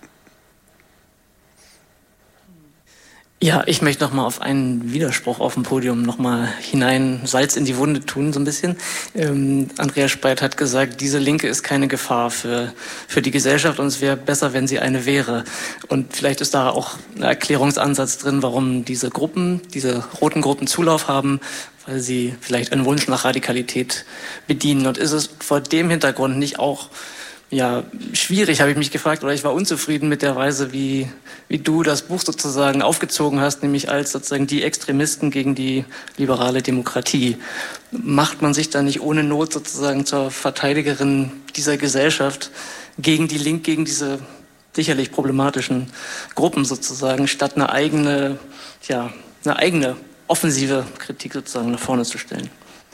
Ja, ich möchte noch mal auf einen Widerspruch auf dem Podium noch mal hinein Salz in die Wunde tun, so ein bisschen. Andreas Speit hat gesagt, diese Linke ist keine Gefahr für die Gesellschaft und es wäre besser, wenn sie eine wäre. Und vielleicht ist da auch ein Erklärungsansatz drin, warum diese Gruppen, diese roten Gruppen Zulauf haben, weil sie vielleicht einen Wunsch nach Radikalität bedienen. Und ist es vor dem Hintergrund nicht auch schwierig, habe ich mich gefragt, oder ich war unzufrieden mit der Weise, wie du das Buch sozusagen aufgezogen hast, nämlich als sozusagen die Extremisten gegen die liberale Demokratie. Macht man sich da nicht ohne Not sozusagen zur Verteidigerin dieser Gesellschaft gegen diese sicherlich problematischen Gruppen sozusagen, statt eine eigene offensive Kritik sozusagen nach vorne zu stellen?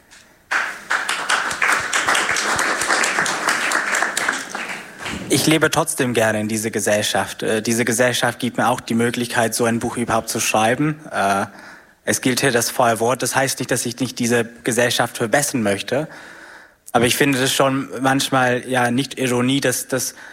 Ich lebe trotzdem gerne in diese Gesellschaft. Diese Gesellschaft gibt mir auch die Möglichkeit, so ein Buch überhaupt zu schreiben. Es gilt hier das Vorwort. Das heißt nicht, dass ich nicht diese Gesellschaft verbessern möchte. Aber ich finde das schon manchmal nicht Ironie, dass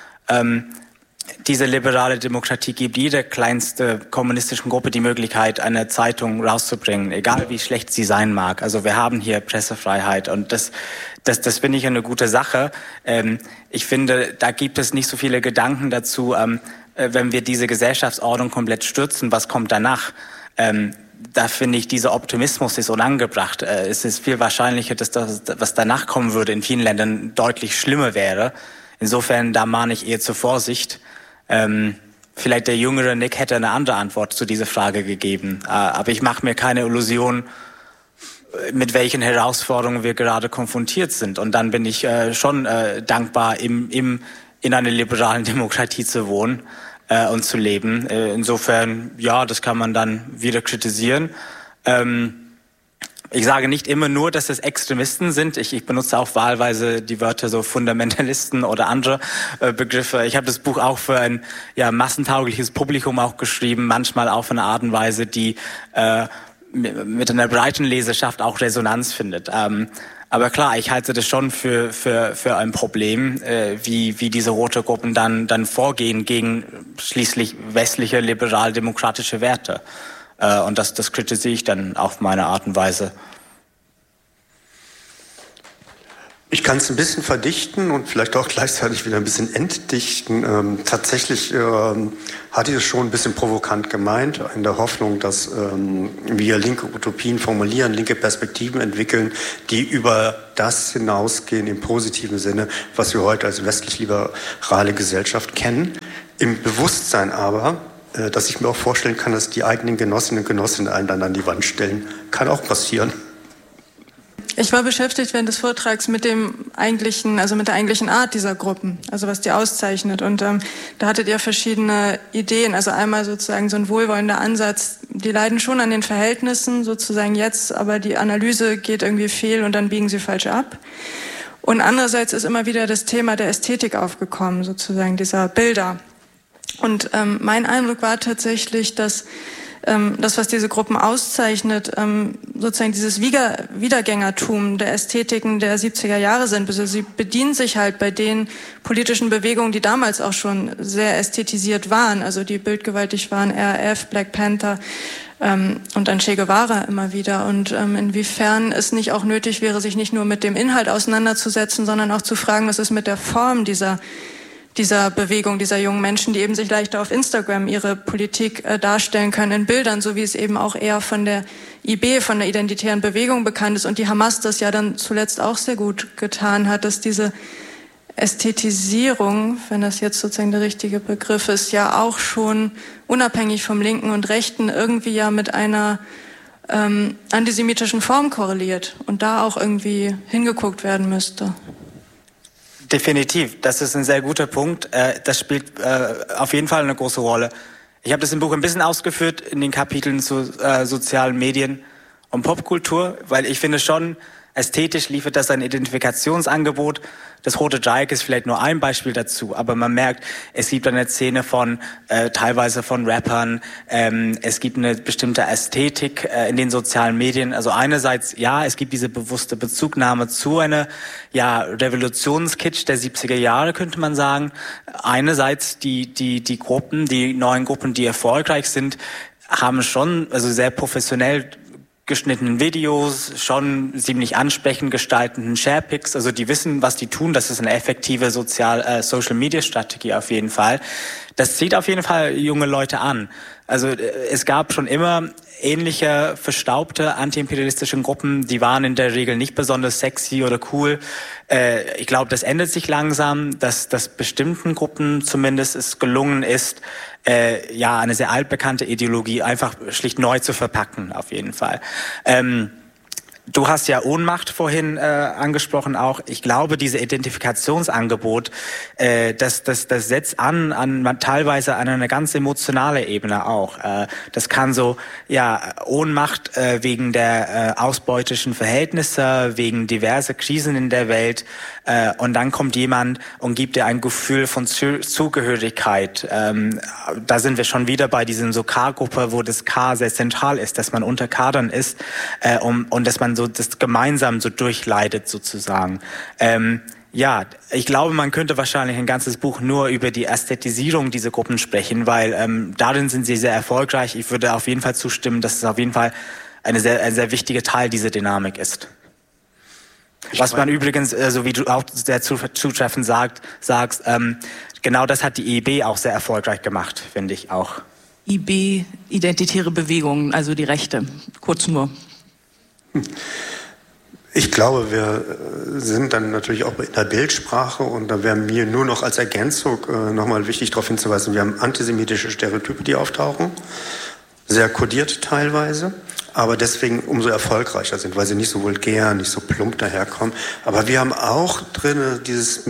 diese liberale Demokratie gibt jeder kleinste kommunistischen Gruppe die Möglichkeit, eine Zeitung rauszubringen, egal wie schlecht sie sein mag. Also wir haben hier Pressefreiheit und das finde ich eine gute Sache. Ich finde, da gibt es nicht so viele Gedanken dazu, wenn wir diese Gesellschaftsordnung komplett stürzen, was kommt danach? Da finde ich, dieser Optimismus ist unangebracht. Es ist viel wahrscheinlicher, dass das, was danach kommen würde, in vielen Ländern deutlich schlimmer wäre. Insofern, da mahne ich eher zur Vorsicht. Vielleicht der jüngere Nick hätte eine andere Antwort zu dieser Frage gegeben. Aber ich mache mir keine Illusion, mit welchen Herausforderungen wir gerade konfrontiert sind. Und dann bin ich schon dankbar, in einer liberalen Demokratie zu wohnen und zu leben. Insofern, das kann man dann wieder kritisieren. Ich sage nicht immer nur, dass es Extremisten sind. Ich benutze auch wahlweise die Wörter so Fundamentalisten oder andere Begriffe. Ich habe das Buch auch für ein massentaugliches Publikum auch geschrieben, manchmal auf eine Art und Weise, die mit einer breiten Leserschaft auch Resonanz findet. Aber klar, ich halte das schon für ein Problem, wie diese rote Gruppen dann vorgehen gegen schließlich westliche liberal-demokratische Werte. Und das kritisiere ich dann auf meine Art und Weise. Ich kann es ein bisschen verdichten und vielleicht auch gleichzeitig wieder ein bisschen entdichten. Tatsächlich hatte ich es schon ein bisschen provokant gemeint, in der Hoffnung, dass wir linke Utopien formulieren, linke Perspektiven entwickeln, die über das hinausgehen im positiven Sinne, was wir heute als westlich-liberale Gesellschaft kennen. Im Bewusstsein aber, dass ich mir auch vorstellen kann, dass die eigenen Genossinnen und Genossen einen dann an die Wand stellen. Kann auch passieren. Ich war beschäftigt während des Vortrags mit dem eigentlichen, also mit der eigentlichen Art dieser Gruppen, also was die auszeichnet. Und da hattet ihr verschiedene Ideen. Also einmal sozusagen so ein wohlwollender Ansatz. Die leiden schon an den Verhältnissen sozusagen jetzt, aber die Analyse geht irgendwie fehl und dann biegen sie falsch ab. Und andererseits ist immer wieder das Thema der Ästhetik aufgekommen, sozusagen dieser Bilder. Und mein Eindruck war tatsächlich, dass das, was diese Gruppen auszeichnet, sozusagen dieses Wiedergängertum der Ästhetiken der 70er Jahre sind. Also sie bedienen sich halt bei den politischen Bewegungen, die damals auch schon sehr ästhetisiert waren, also die bildgewaltig waren, RAF, Black Panther und dann Che Guevara immer wieder. Und inwiefern es nicht auch nötig wäre, sich nicht nur mit dem Inhalt auseinanderzusetzen, sondern auch zu fragen, was ist mit der Form dieser Bewegung, dieser jungen Menschen, die eben sich leichter auf Instagram ihre Politik darstellen können in Bildern, so wie es eben auch eher von der IB, von der identitären Bewegung bekannt ist und die Hamas das ja dann zuletzt auch sehr gut getan hat, dass diese Ästhetisierung, wenn das jetzt sozusagen der richtige Begriff ist, ja auch schon unabhängig vom Linken und Rechten irgendwie ja mit einer antisemitischen Form korreliert und da auch irgendwie hingeguckt werden müsste. Definitiv, das ist ein sehr guter Punkt. Das spielt auf jeden Fall eine große Rolle. Ich habe das im Buch ein bisschen ausgeführt in den Kapiteln zu sozialen Medien und Popkultur, weil ich finde schon, ästhetisch liefert das ein Identifikationsangebot. Das Rote Dreieck ist vielleicht nur ein Beispiel dazu, aber man merkt, es gibt eine Szene von teilweise von Rappern, es gibt eine bestimmte Ästhetik in den sozialen Medien. Also einerseits, ja, es gibt diese bewusste Bezugnahme zu einer Revolutionskitsch der 70er Jahre, könnte man sagen. Einerseits die Gruppen, die neuen Gruppen, die erfolgreich sind, haben schon also sehr professionell geschnittenen Videos, schon ziemlich ansprechend gestalteten Sharepics, also die wissen, was die tun, das ist eine effektive Social-Media-Strategie auf jeden Fall. Das zieht auf jeden Fall junge Leute an. Also es gab schon immer ähnliche verstaubte antiimperialistische Gruppen, die waren in der Regel nicht besonders sexy oder cool. Ich glaube, das ändert sich langsam, dass bestimmten Gruppen zumindest es gelungen ist, eine sehr altbekannte Ideologie einfach schlicht neu zu verpacken, auf jeden Fall. Du hast ja Ohnmacht vorhin angesprochen auch. Ich glaube, diese Identifikationsangebot, das setzt an teilweise an eine ganz emotionale Ebene auch. Das kann so, Ohnmacht wegen der ausbeutischen Verhältnisse, wegen diverser Krisen in der Welt. Und dann kommt jemand und gibt dir ein Gefühl von Zugehörigkeit. Da sind wir schon wieder bei diesem so K-Gruppe, wo das K sehr zentral ist, dass man unter Kadern ist und dass man so das gemeinsam so durchleidet sozusagen. Ich glaube, man könnte wahrscheinlich ein ganzes Buch nur über die Ästhetisierung dieser Gruppen sprechen, weil darin sind sie sehr erfolgreich. Ich würde auf jeden Fall zustimmen, dass es auf jeden Fall ein sehr wichtiger Teil dieser Dynamik ist. Was man übrigens, so wie du auch sehr zutreffend sagst, genau das hat die IB auch sehr erfolgreich gemacht, finde ich auch. IB, Identitäre Bewegungen, also die Rechte, kurz nur. Ich glaube, wir sind dann natürlich auch in der Bildsprache und da wäre mir nur noch als Ergänzung nochmal wichtig darauf hinzuweisen, wir haben antisemitische Stereotype, die auftauchen, sehr kodiert teilweise, aber deswegen umso erfolgreicher sind, weil sie nicht so vulgär, nicht so plump daherkommen. Aber wir haben auch drin dieses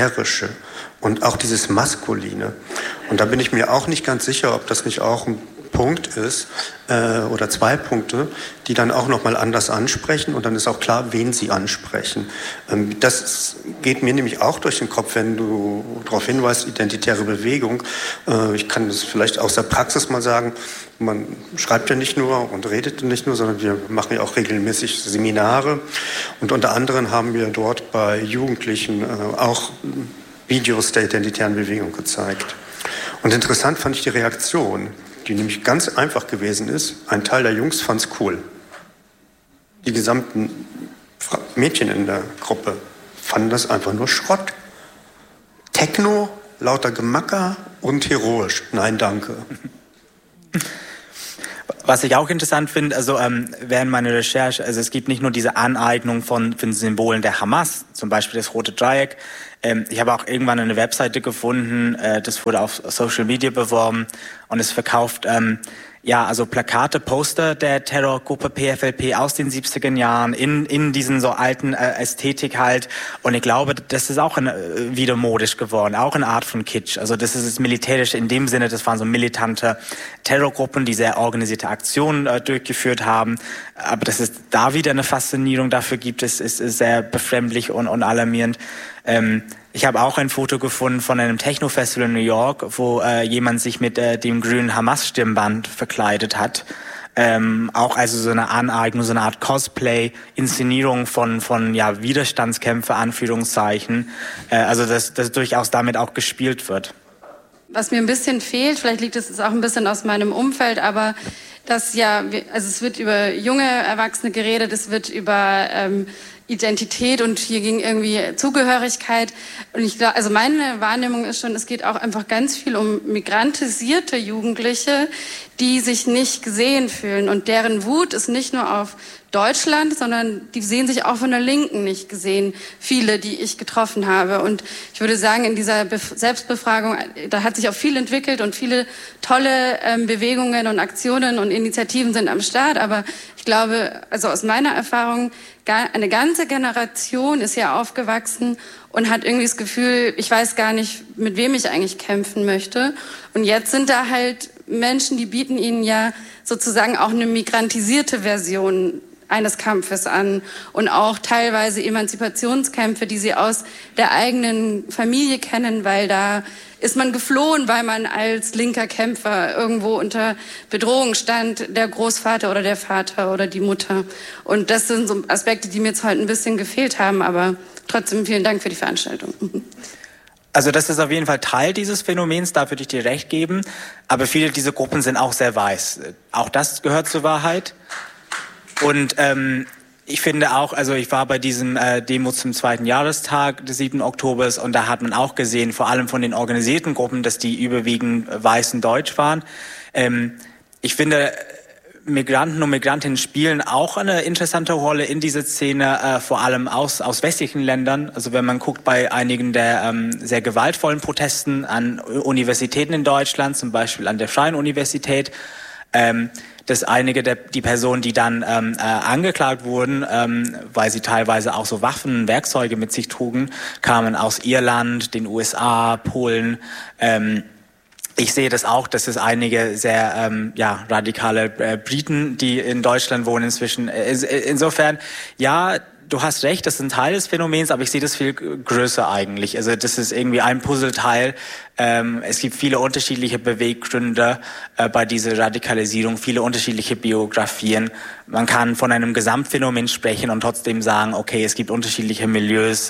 Militärische und auch dieses Maskuline. Und da bin ich mir auch nicht ganz sicher, ob das nicht auch ein Punkt ist, oder 2 Punkte, die dann auch nochmal anders ansprechen und dann ist auch klar, wen sie ansprechen. Das geht mir nämlich auch durch den Kopf, wenn du darauf hinweist, identitäre Bewegung. Ich kann das vielleicht aus der Praxis mal sagen, man schreibt ja nicht nur und redet nicht nur, sondern wir machen ja auch regelmäßig Seminare und unter anderem haben wir dort bei Jugendlichen auch Videos der identitären Bewegung gezeigt. Und interessant fand ich die Reaktion, die nämlich ganz einfach gewesen ist. Ein Teil der Jungs fand es cool. Die gesamten Mädchen in der Gruppe fanden das einfach nur Schrott. Techno, lauter Gemacker und heroisch. Nein, danke. Was ich auch interessant finde, also während meiner Recherche, also es gibt nicht nur diese Aneignung von Symbolen der Hamas, zum Beispiel das Rote Dreieck. Ich habe auch irgendwann eine Webseite gefunden, das wurde auf Social Media beworben und es verkauft also Plakate, Poster der Terrorgruppe PFLP aus den 70er Jahren in diesen so alten Ästhetik halt. Und ich glaube, das ist auch wieder modisch geworden, auch eine Art von Kitsch. Also das ist das Militärische in dem Sinne, das waren so militante Terrorgruppen, die sehr organisierte Aktionen durchgeführt haben. Aber dass es da wieder eine Faszinierung dafür gibt, ist sehr befremdlich und alarmierend. Ich habe auch ein Foto gefunden von einem Techno-Festival in New York, wo jemand sich mit dem grünen Hamas-Stirnband verkleidet hat. Auch also so eine Aneignung, so eine Art Cosplay-Inszenierung von Widerstandskämpfer, Anführungszeichen. Also dass durchaus damit auch gespielt wird. Was mir ein bisschen fehlt, vielleicht liegt es auch ein bisschen aus meinem Umfeld, aber es wird über junge Erwachsene geredet, es wird über Identität und hier ging irgendwie Zugehörigkeit. Und ich glaube, also meine Wahrnehmung ist schon, es geht auch einfach ganz viel um migrantisierte Jugendliche, die sich nicht gesehen fühlen. Und deren Wut ist nicht nur auf Deutschland, sondern die sehen sich auch von der Linken nicht gesehen. Viele, die ich getroffen habe. Und ich würde sagen, in dieser Selbstbefragung, da hat sich auch viel entwickelt und viele tolle Bewegungen und Aktionen und Initiativen sind am Start. Aber ich glaube, also aus meiner Erfahrung, eine ganze Generation ist hier aufgewachsen und hat irgendwie das Gefühl, ich weiß gar nicht, mit wem ich eigentlich kämpfen möchte. Und jetzt sind da halt Menschen, die bieten ihnen ja sozusagen auch eine migrantisierte Version eines Kampfes an und auch teilweise Emanzipationskämpfe, die sie aus der eigenen Familie kennen, weil da ist man geflohen, weil man als linker Kämpfer irgendwo unter Bedrohung stand, der Großvater oder der Vater oder die Mutter. Und das sind so Aspekte, die mir jetzt heute ein bisschen gefehlt haben, aber trotzdem vielen Dank für die Veranstaltung. Also das ist auf jeden Fall Teil dieses Phänomens, da würde ich dir recht geben, aber viele dieser Gruppen sind auch sehr weiß. Auch das gehört zur Wahrheit. Und ich finde auch, also ich war bei diesem Demo zum 2. Jahrestag des 7. Oktobers und da hat man auch gesehen, vor allem von den organisierten Gruppen, dass die überwiegend weiß und deutsch waren. Ich finde, Migranten und Migrantinnen spielen auch eine interessante Rolle in dieser Szene, vor allem aus westlichen Ländern. Also wenn man guckt bei einigen der sehr gewaltvollen Protesten an Universitäten in Deutschland, zum Beispiel an der Freien Universität, dass einige die Personen, die dann angeklagt wurden, weil sie teilweise auch so Waffen und Werkzeuge mit sich trugen, kamen aus Irland, den USA, Polen. Ich sehe das auch, dass es einige sehr radikale Briten, die in Deutschland wohnen inzwischen. Insofern, ja, du hast recht, das ist ein Teil des Phänomens, aber ich sehe das viel größer eigentlich. Also das ist irgendwie ein Puzzleteil. Es gibt viele unterschiedliche Beweggründe bei dieser Radikalisierung, viele unterschiedliche Biografien. Man kann von einem Gesamtphänomen sprechen und trotzdem sagen, okay, es gibt unterschiedliche Milieus,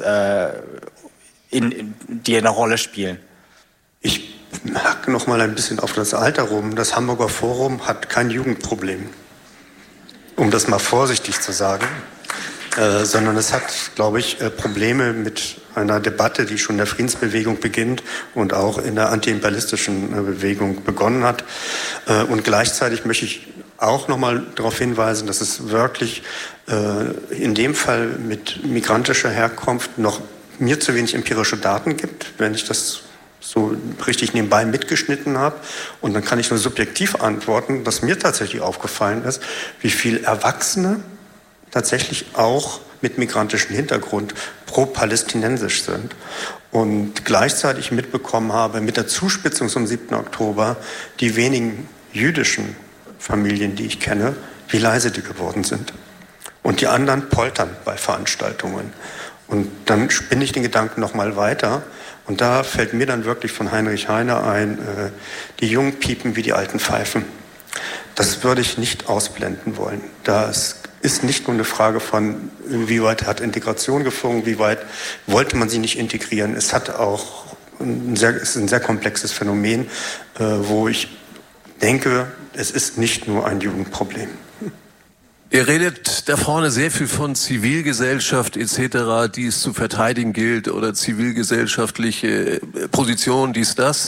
die eine Rolle spielen. Ich hake noch mal ein bisschen auf das Alter rum. Das Hamburger Forum hat kein Jugendproblem, um das mal vorsichtig zu sagen. Sondern es hat, glaube ich, Probleme mit einer Debatte, die schon in der Friedensbewegung beginnt und auch in der antiimperialistischen Bewegung begonnen hat. Und gleichzeitig möchte ich auch noch mal darauf hinweisen, dass es wirklich in dem Fall mit migrantischer Herkunft noch mir zu wenig empirische Daten gibt, wenn ich das so richtig nebenbei mitgeschnitten habe. Und dann kann ich nur subjektiv antworten, dass mir tatsächlich aufgefallen ist, wie viel Erwachsene tatsächlich auch mit migrantischem Hintergrund pro-palästinensisch sind. Und gleichzeitig mitbekommen habe, mit der Zuspitzung zum 7. Oktober, die wenigen jüdischen Familien, die ich kenne, wie leise die geworden sind. Und die anderen poltern bei Veranstaltungen. Und dann spinne ich den Gedanken noch mal weiter. Und da fällt mir dann wirklich von Heinrich Heine ein, die Jungen piepen wie die alten Pfeifen. Das würde ich nicht ausblenden wollen. Das ist nicht nur eine Frage von, wie weit hat Integration gefunkt, wie weit wollte man sie nicht integrieren. Es hat auch ist ein sehr komplexes Phänomen, wo ich denke, es ist nicht nur ein Jugendproblem. Ihr redet da vorne sehr viel von Zivilgesellschaft etc., die es zu verteidigen gilt, oder zivilgesellschaftliche Positionen, dies, das.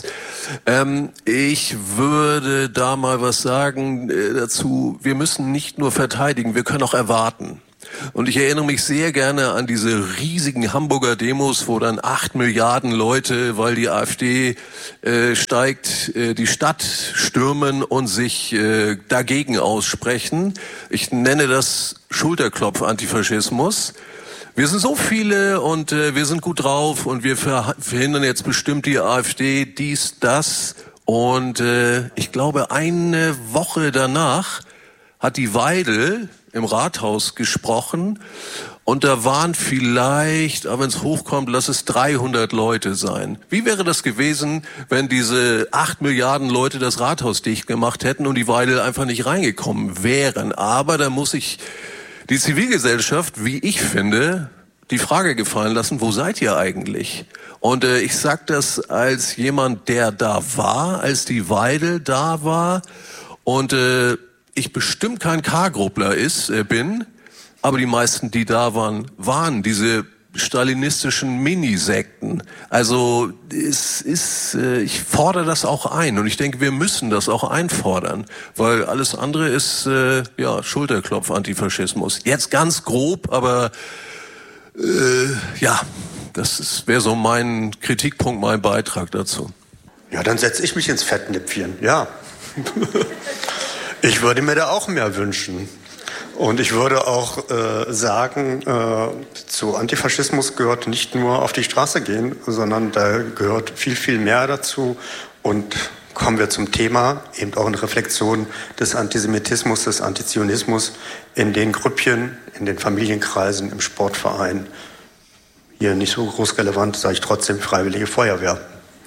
Ich würde da mal was sagen dazu. Wir müssen nicht nur verteidigen, wir können auch erwarten. Und ich erinnere mich sehr gerne an diese riesigen Hamburger Demos, wo dann 8 Milliarden Leute, weil die AfD steigt, die Stadt stürmen und sich dagegen aussprechen. Ich nenne das Schulterklopf-Antifaschismus. Wir sind so viele und wir sind gut drauf und wir verhindern jetzt bestimmt die AfD, dies, das. Und ich glaube, eine Woche danach hat die Weidel im Rathaus gesprochen und da waren vielleicht, aber wenn es hochkommt, lass es 300 Leute sein. Wie wäre das gewesen, wenn diese 8 Milliarden Leute das Rathaus dicht gemacht hätten und die Weidel einfach nicht reingekommen wären? Aber da muss ich die Zivilgesellschaft, wie ich finde, die Frage gefallen lassen, wo seid ihr eigentlich? Und ich sag das als jemand, der da war, als die Weidel da war und ich bestimmt kein K-Gruppler bin, aber die meisten, die da waren, waren diese stalinistischen Minisekten. Also ich fordere das auch ein und ich denke, wir müssen das auch einfordern, weil alles andere ist Schulterklopf-Antifaschismus. Jetzt ganz grob, aber das wäre so mein Kritikpunkt, mein Beitrag dazu. Ja, dann setze ich mich ins Fettnäpfchen, ja. Ich würde mir da auch mehr wünschen. Und ich würde auch sagen, zu Antifaschismus gehört nicht nur auf die Straße gehen, sondern da gehört viel, viel mehr dazu. Und kommen wir zum Thema, eben auch eine Reflexion des Antisemitismus, des Antizionismus in den Grüppchen, in den Familienkreisen, im Sportverein. Hier nicht so groß relevant, sage ich trotzdem, Freiwillige Feuerwehr.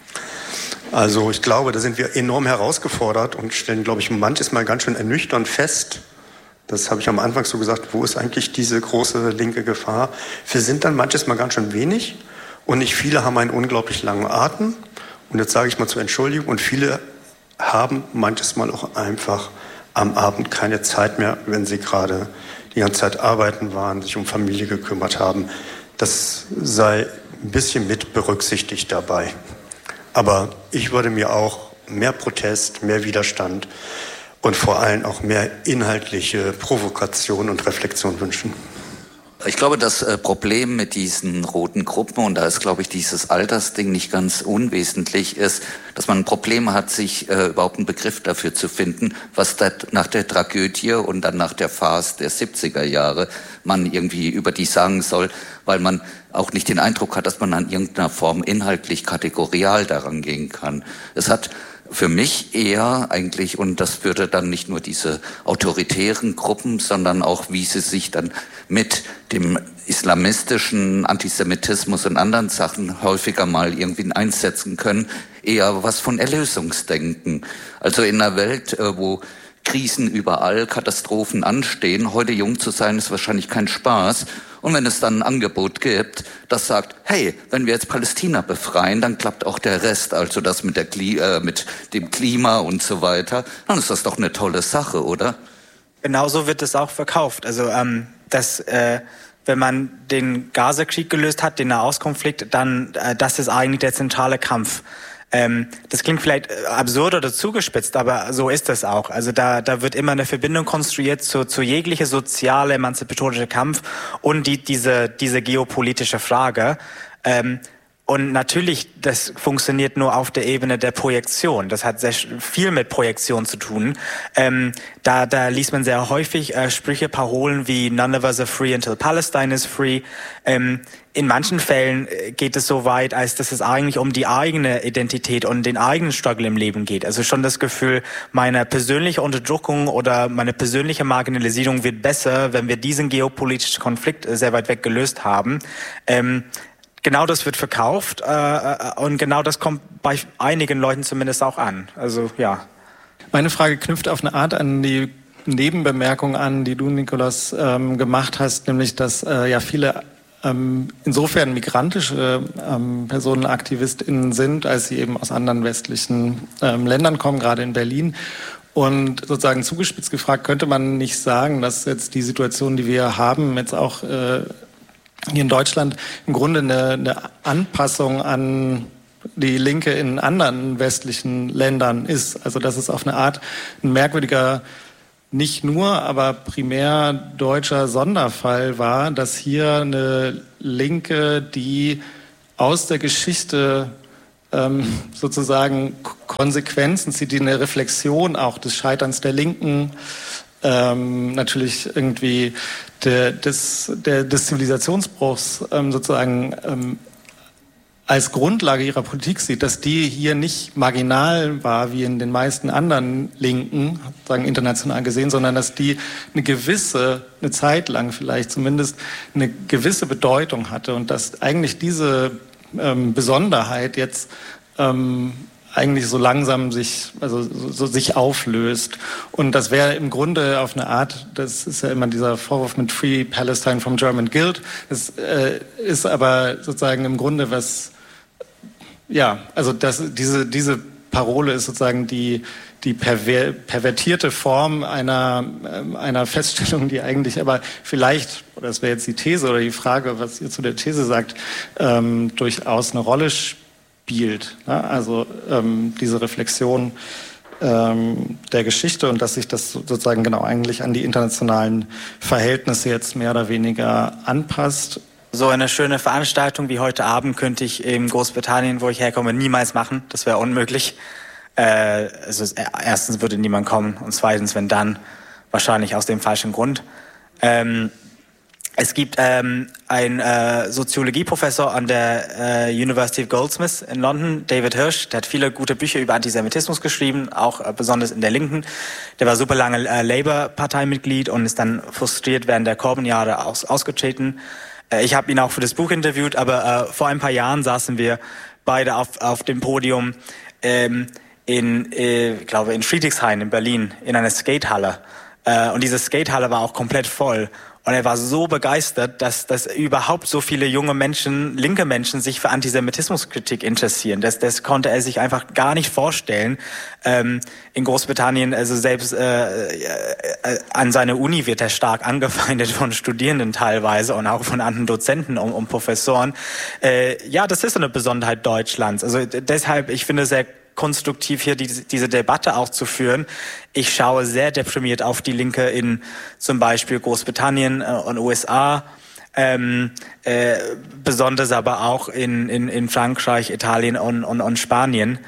Also ich glaube, da sind wir enorm herausgefordert und stellen, glaube ich, manches Mal ganz schön ernüchternd fest. Das habe ich am Anfang so gesagt, wo ist eigentlich diese große linke Gefahr? Wir sind dann manches Mal ganz schön wenig und nicht viele haben einen unglaublich langen Atem. Und jetzt sage ich mal zur Entschuldigung, und viele haben manches Mal auch einfach am Abend keine Zeit mehr, wenn sie gerade die ganze Zeit arbeiten waren, sich um Familie gekümmert haben. Das sei ein bisschen mit berücksichtigt dabei. Aber ich würde mir auch mehr Protest, mehr Widerstand und vor allem auch mehr inhaltliche Provokation und Reflexion wünschen. Ich glaube, das Problem mit diesen roten Gruppen, und da ist, glaube ich, dieses Altersding nicht ganz unwesentlich, ist, dass man ein Problem hat, sich überhaupt einen Begriff dafür zu finden, was nach der Tragödie und dann nach der Farce der 70er Jahre man irgendwie über die sagen soll, weil man auch nicht den Eindruck hat, dass man an irgendeiner Form inhaltlich kategorial daran gehen kann. Es hat für mich eher eigentlich, und das würde dann nicht nur diese autoritären Gruppen, sondern auch, wie sie sich dann mit dem islamistischen Antisemitismus und anderen Sachen häufiger mal irgendwie einsetzen können, eher was von Erlösungsdenken. Also in einer Welt, wo Krisen überall, Katastrophen anstehen, heute jung zu sein, ist wahrscheinlich kein Spaß. Und wenn es dann ein Angebot gibt, das sagt, hey, wenn wir jetzt Palästina befreien, dann klappt auch der Rest, also das mit dem Klima und so weiter, dann ist das doch eine tolle Sache, oder? Genauso wird es auch verkauft. Also wenn man den Gaza-Krieg gelöst hat, den Nahostkonflikt, dann das ist eigentlich der zentrale Kampf. Das klingt vielleicht absurd oder zugespitzt, aber so ist es auch. Also da wird immer eine Verbindung konstruiert zu jeglicher soziale, emanzipatorische Kampf und diese geopolitische Frage. Und natürlich, das funktioniert nur auf der Ebene der Projektion. Das hat sehr viel mit Projektion zu tun. Da liest man sehr häufig Sprüche, Parolen wie "None of us are free until Palestine is free". In manchen Fällen geht es so weit, als dass es eigentlich um die eigene Identität und den eigenen Struggle im Leben geht. Also schon das Gefühl, meine persönliche Unterdrückung oder meine persönliche Marginalisierung wird besser, wenn wir diesen geopolitischen Konflikt sehr weit weg gelöst haben. Genau das wird verkauft und genau das kommt bei einigen Leuten zumindest auch an. Also ja. Meine Frage knüpft auf eine Art an die Nebenbemerkung an, die du, Nikolaus, gemacht hast, nämlich dass ja viele insofern migrantische PersonenaktivistInnen sind, als sie eben aus anderen westlichen Ländern kommen, gerade in Berlin. Und sozusagen zugespitzt gefragt, könnte man nicht sagen, dass jetzt die Situation, die wir haben, jetzt auch hier in Deutschland im Grunde eine Anpassung an die Linke in anderen westlichen Ländern ist. Also dass es auf eine Art ein merkwürdiger, nicht nur, aber primär deutscher Sonderfall war, dass hier eine Linke, die aus der Geschichte sozusagen Konsequenzen zieht, die eine Reflexion auch des Scheiterns der Linken, natürlich irgendwie des Zivilisationsbruchs sozusagen als Grundlage ihrer Politik sieht, dass die hier nicht marginal war, wie in den meisten anderen Linken, sagen international gesehen, sondern dass die eine Zeit lang vielleicht zumindest eine gewisse Bedeutung hatte und dass eigentlich diese Besonderheit jetzt eigentlich so langsam sich auflöst. Und das wäre im Grunde auf eine Art, das ist ja immer dieser Vorwurf mit Free Palestine from German Guilt, das ist aber sozusagen im Grunde was, ja, also diese Parole ist sozusagen die pervertierte Form einer Feststellung, die eigentlich aber vielleicht, oder das wäre jetzt die These oder die Frage, was ihr zu der These sagt, durchaus eine Rolle spielt. Ne? Also diese Reflexion der Geschichte und dass sich das sozusagen genau eigentlich an die internationalen Verhältnisse jetzt mehr oder weniger anpasst. So eine schöne Veranstaltung wie heute Abend könnte ich in Großbritannien, wo ich herkomme, niemals machen. Das wäre unmöglich. Also erstens würde niemand kommen und zweitens, wenn dann, wahrscheinlich aus dem falschen Grund. Es gibt einen Soziologieprofessor an der University of Goldsmiths in London, David Hirsch, der hat viele gute Bücher über Antisemitismus geschrieben, auch besonders in der Linken. Der war super lange Labour-Parteimitglied und ist dann frustriert während der Corbyn-Jahre ausgetreten. Ich habe ihn auch für das Buch interviewt, aber vor ein paar Jahren saßen wir beide auf dem Podium ich glaube in Friedrichshain in Berlin in einer Skatehalle. Und diese Skatehalle war auch komplett voll. Und er war so begeistert, dass überhaupt so viele junge Menschen, linke Menschen, sich für Antisemitismuskritik interessieren. Das konnte er sich einfach gar nicht vorstellen. In Großbritannien, also selbst an seiner Uni wird er stark angefeindet von Studierenden teilweise und auch von anderen Dozenten und Professoren. Ja, das ist eine Besonderheit Deutschlands. Also deshalb, ich finde es sehr konstruktiv hier diese Debatte auch zu führen. Ich schaue sehr deprimiert auf die Linke in zum Beispiel Großbritannien und USA, besonders aber auch in Frankreich, Italien und Spanien.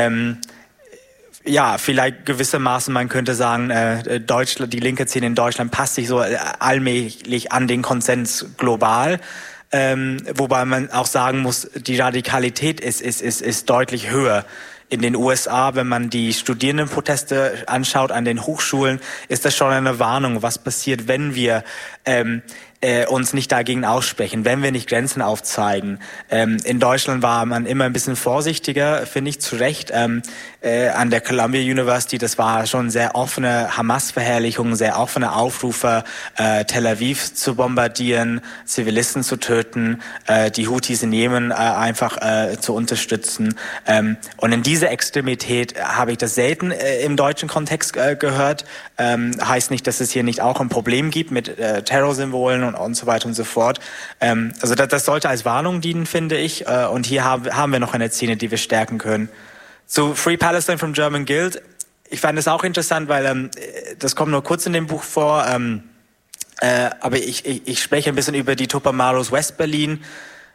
Ja, vielleicht gewissermaßen, man könnte sagen, Deutschland, die linke Szene in Deutschland passt sich so allmählich an den Konsens global. Wobei man auch sagen muss, die Radikalität ist deutlich höher. In den USA, wenn man die Studierendenproteste anschaut an den Hochschulen, ist das schon eine Warnung, was passiert, wenn wir uns nicht dagegen aussprechen, wenn wir nicht Grenzen aufzeigen. In Deutschland war man immer ein bisschen vorsichtiger, finde ich, zu Recht. An der Columbia University, das war schon sehr offene Hamas-Verherrlichung, sehr offene Aufrufe, Tel Aviv zu bombardieren, Zivilisten zu töten, die Houthis in Jemen einfach zu unterstützen. Und in dieser Extremität habe ich das selten im deutschen Kontext gehört. Heißt nicht, dass es hier nicht auch ein Problem gibt mit Terrorsymbolen und so weiter und so fort. Also das sollte als Warnung dienen, finde ich. Und hier haben wir noch eine Szene, die wir stärken können. Zu Free Palestine from German Guilt. Ich fand es auch interessant, weil das kommt nur kurz in dem Buch vor. Aber ich spreche ein bisschen über die Tupamaros West-Berlin.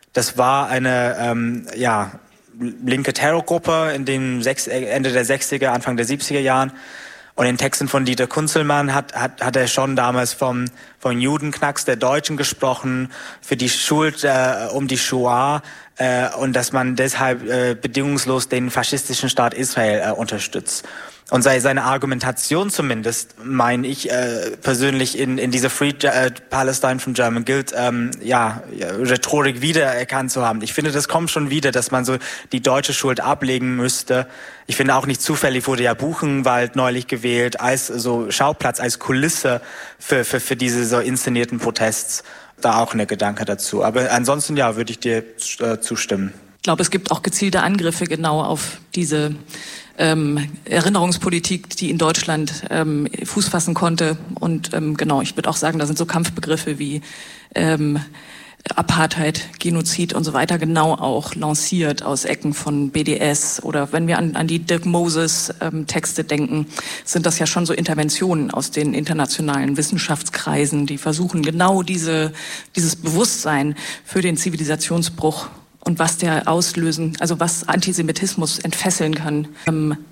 Das war eine linke Terrorgruppe in den Ende der 60er, Anfang der 70er Jahren. Und in Texten von Dieter Kunzelmann hat er schon damals vom Judenknacks der Deutschen gesprochen, für die Schuld um die Shoah und dass man deshalb bedingungslos den faschistischen Staat Israel unterstützt. Und seine Argumentation zumindest, meine ich persönlich, in dieser Free Palestine from German Guild Rhetorik wiedererkannt zu haben. Ich finde, das kommt schon wieder, dass man so die deutsche Schuld ablegen müsste. Ich finde auch nicht zufällig, wurde ja Buchenwald neulich gewählt als so Schauplatz, als Kulisse für diese so inszenierten Protests. Da auch eine Gedanke dazu. Aber ansonsten, ja, würde ich dir zustimmen. Ich glaube, es gibt auch gezielte Angriffe genau auf diese Erinnerungspolitik, die in Deutschland Fuß fassen konnte. Und genau, ich würde auch sagen, da sind so Kampfbegriffe wie Apartheid, Genozid und so weiter genau auch lanciert aus Ecken von BDS. Oder wenn wir an die Dirk Moses Texte denken, sind das ja schon so Interventionen aus den internationalen Wissenschaftskreisen, die versuchen genau dieses Bewusstsein für den Zivilisationsbruch und was der auslösen, also was Antisemitismus entfesseln kann,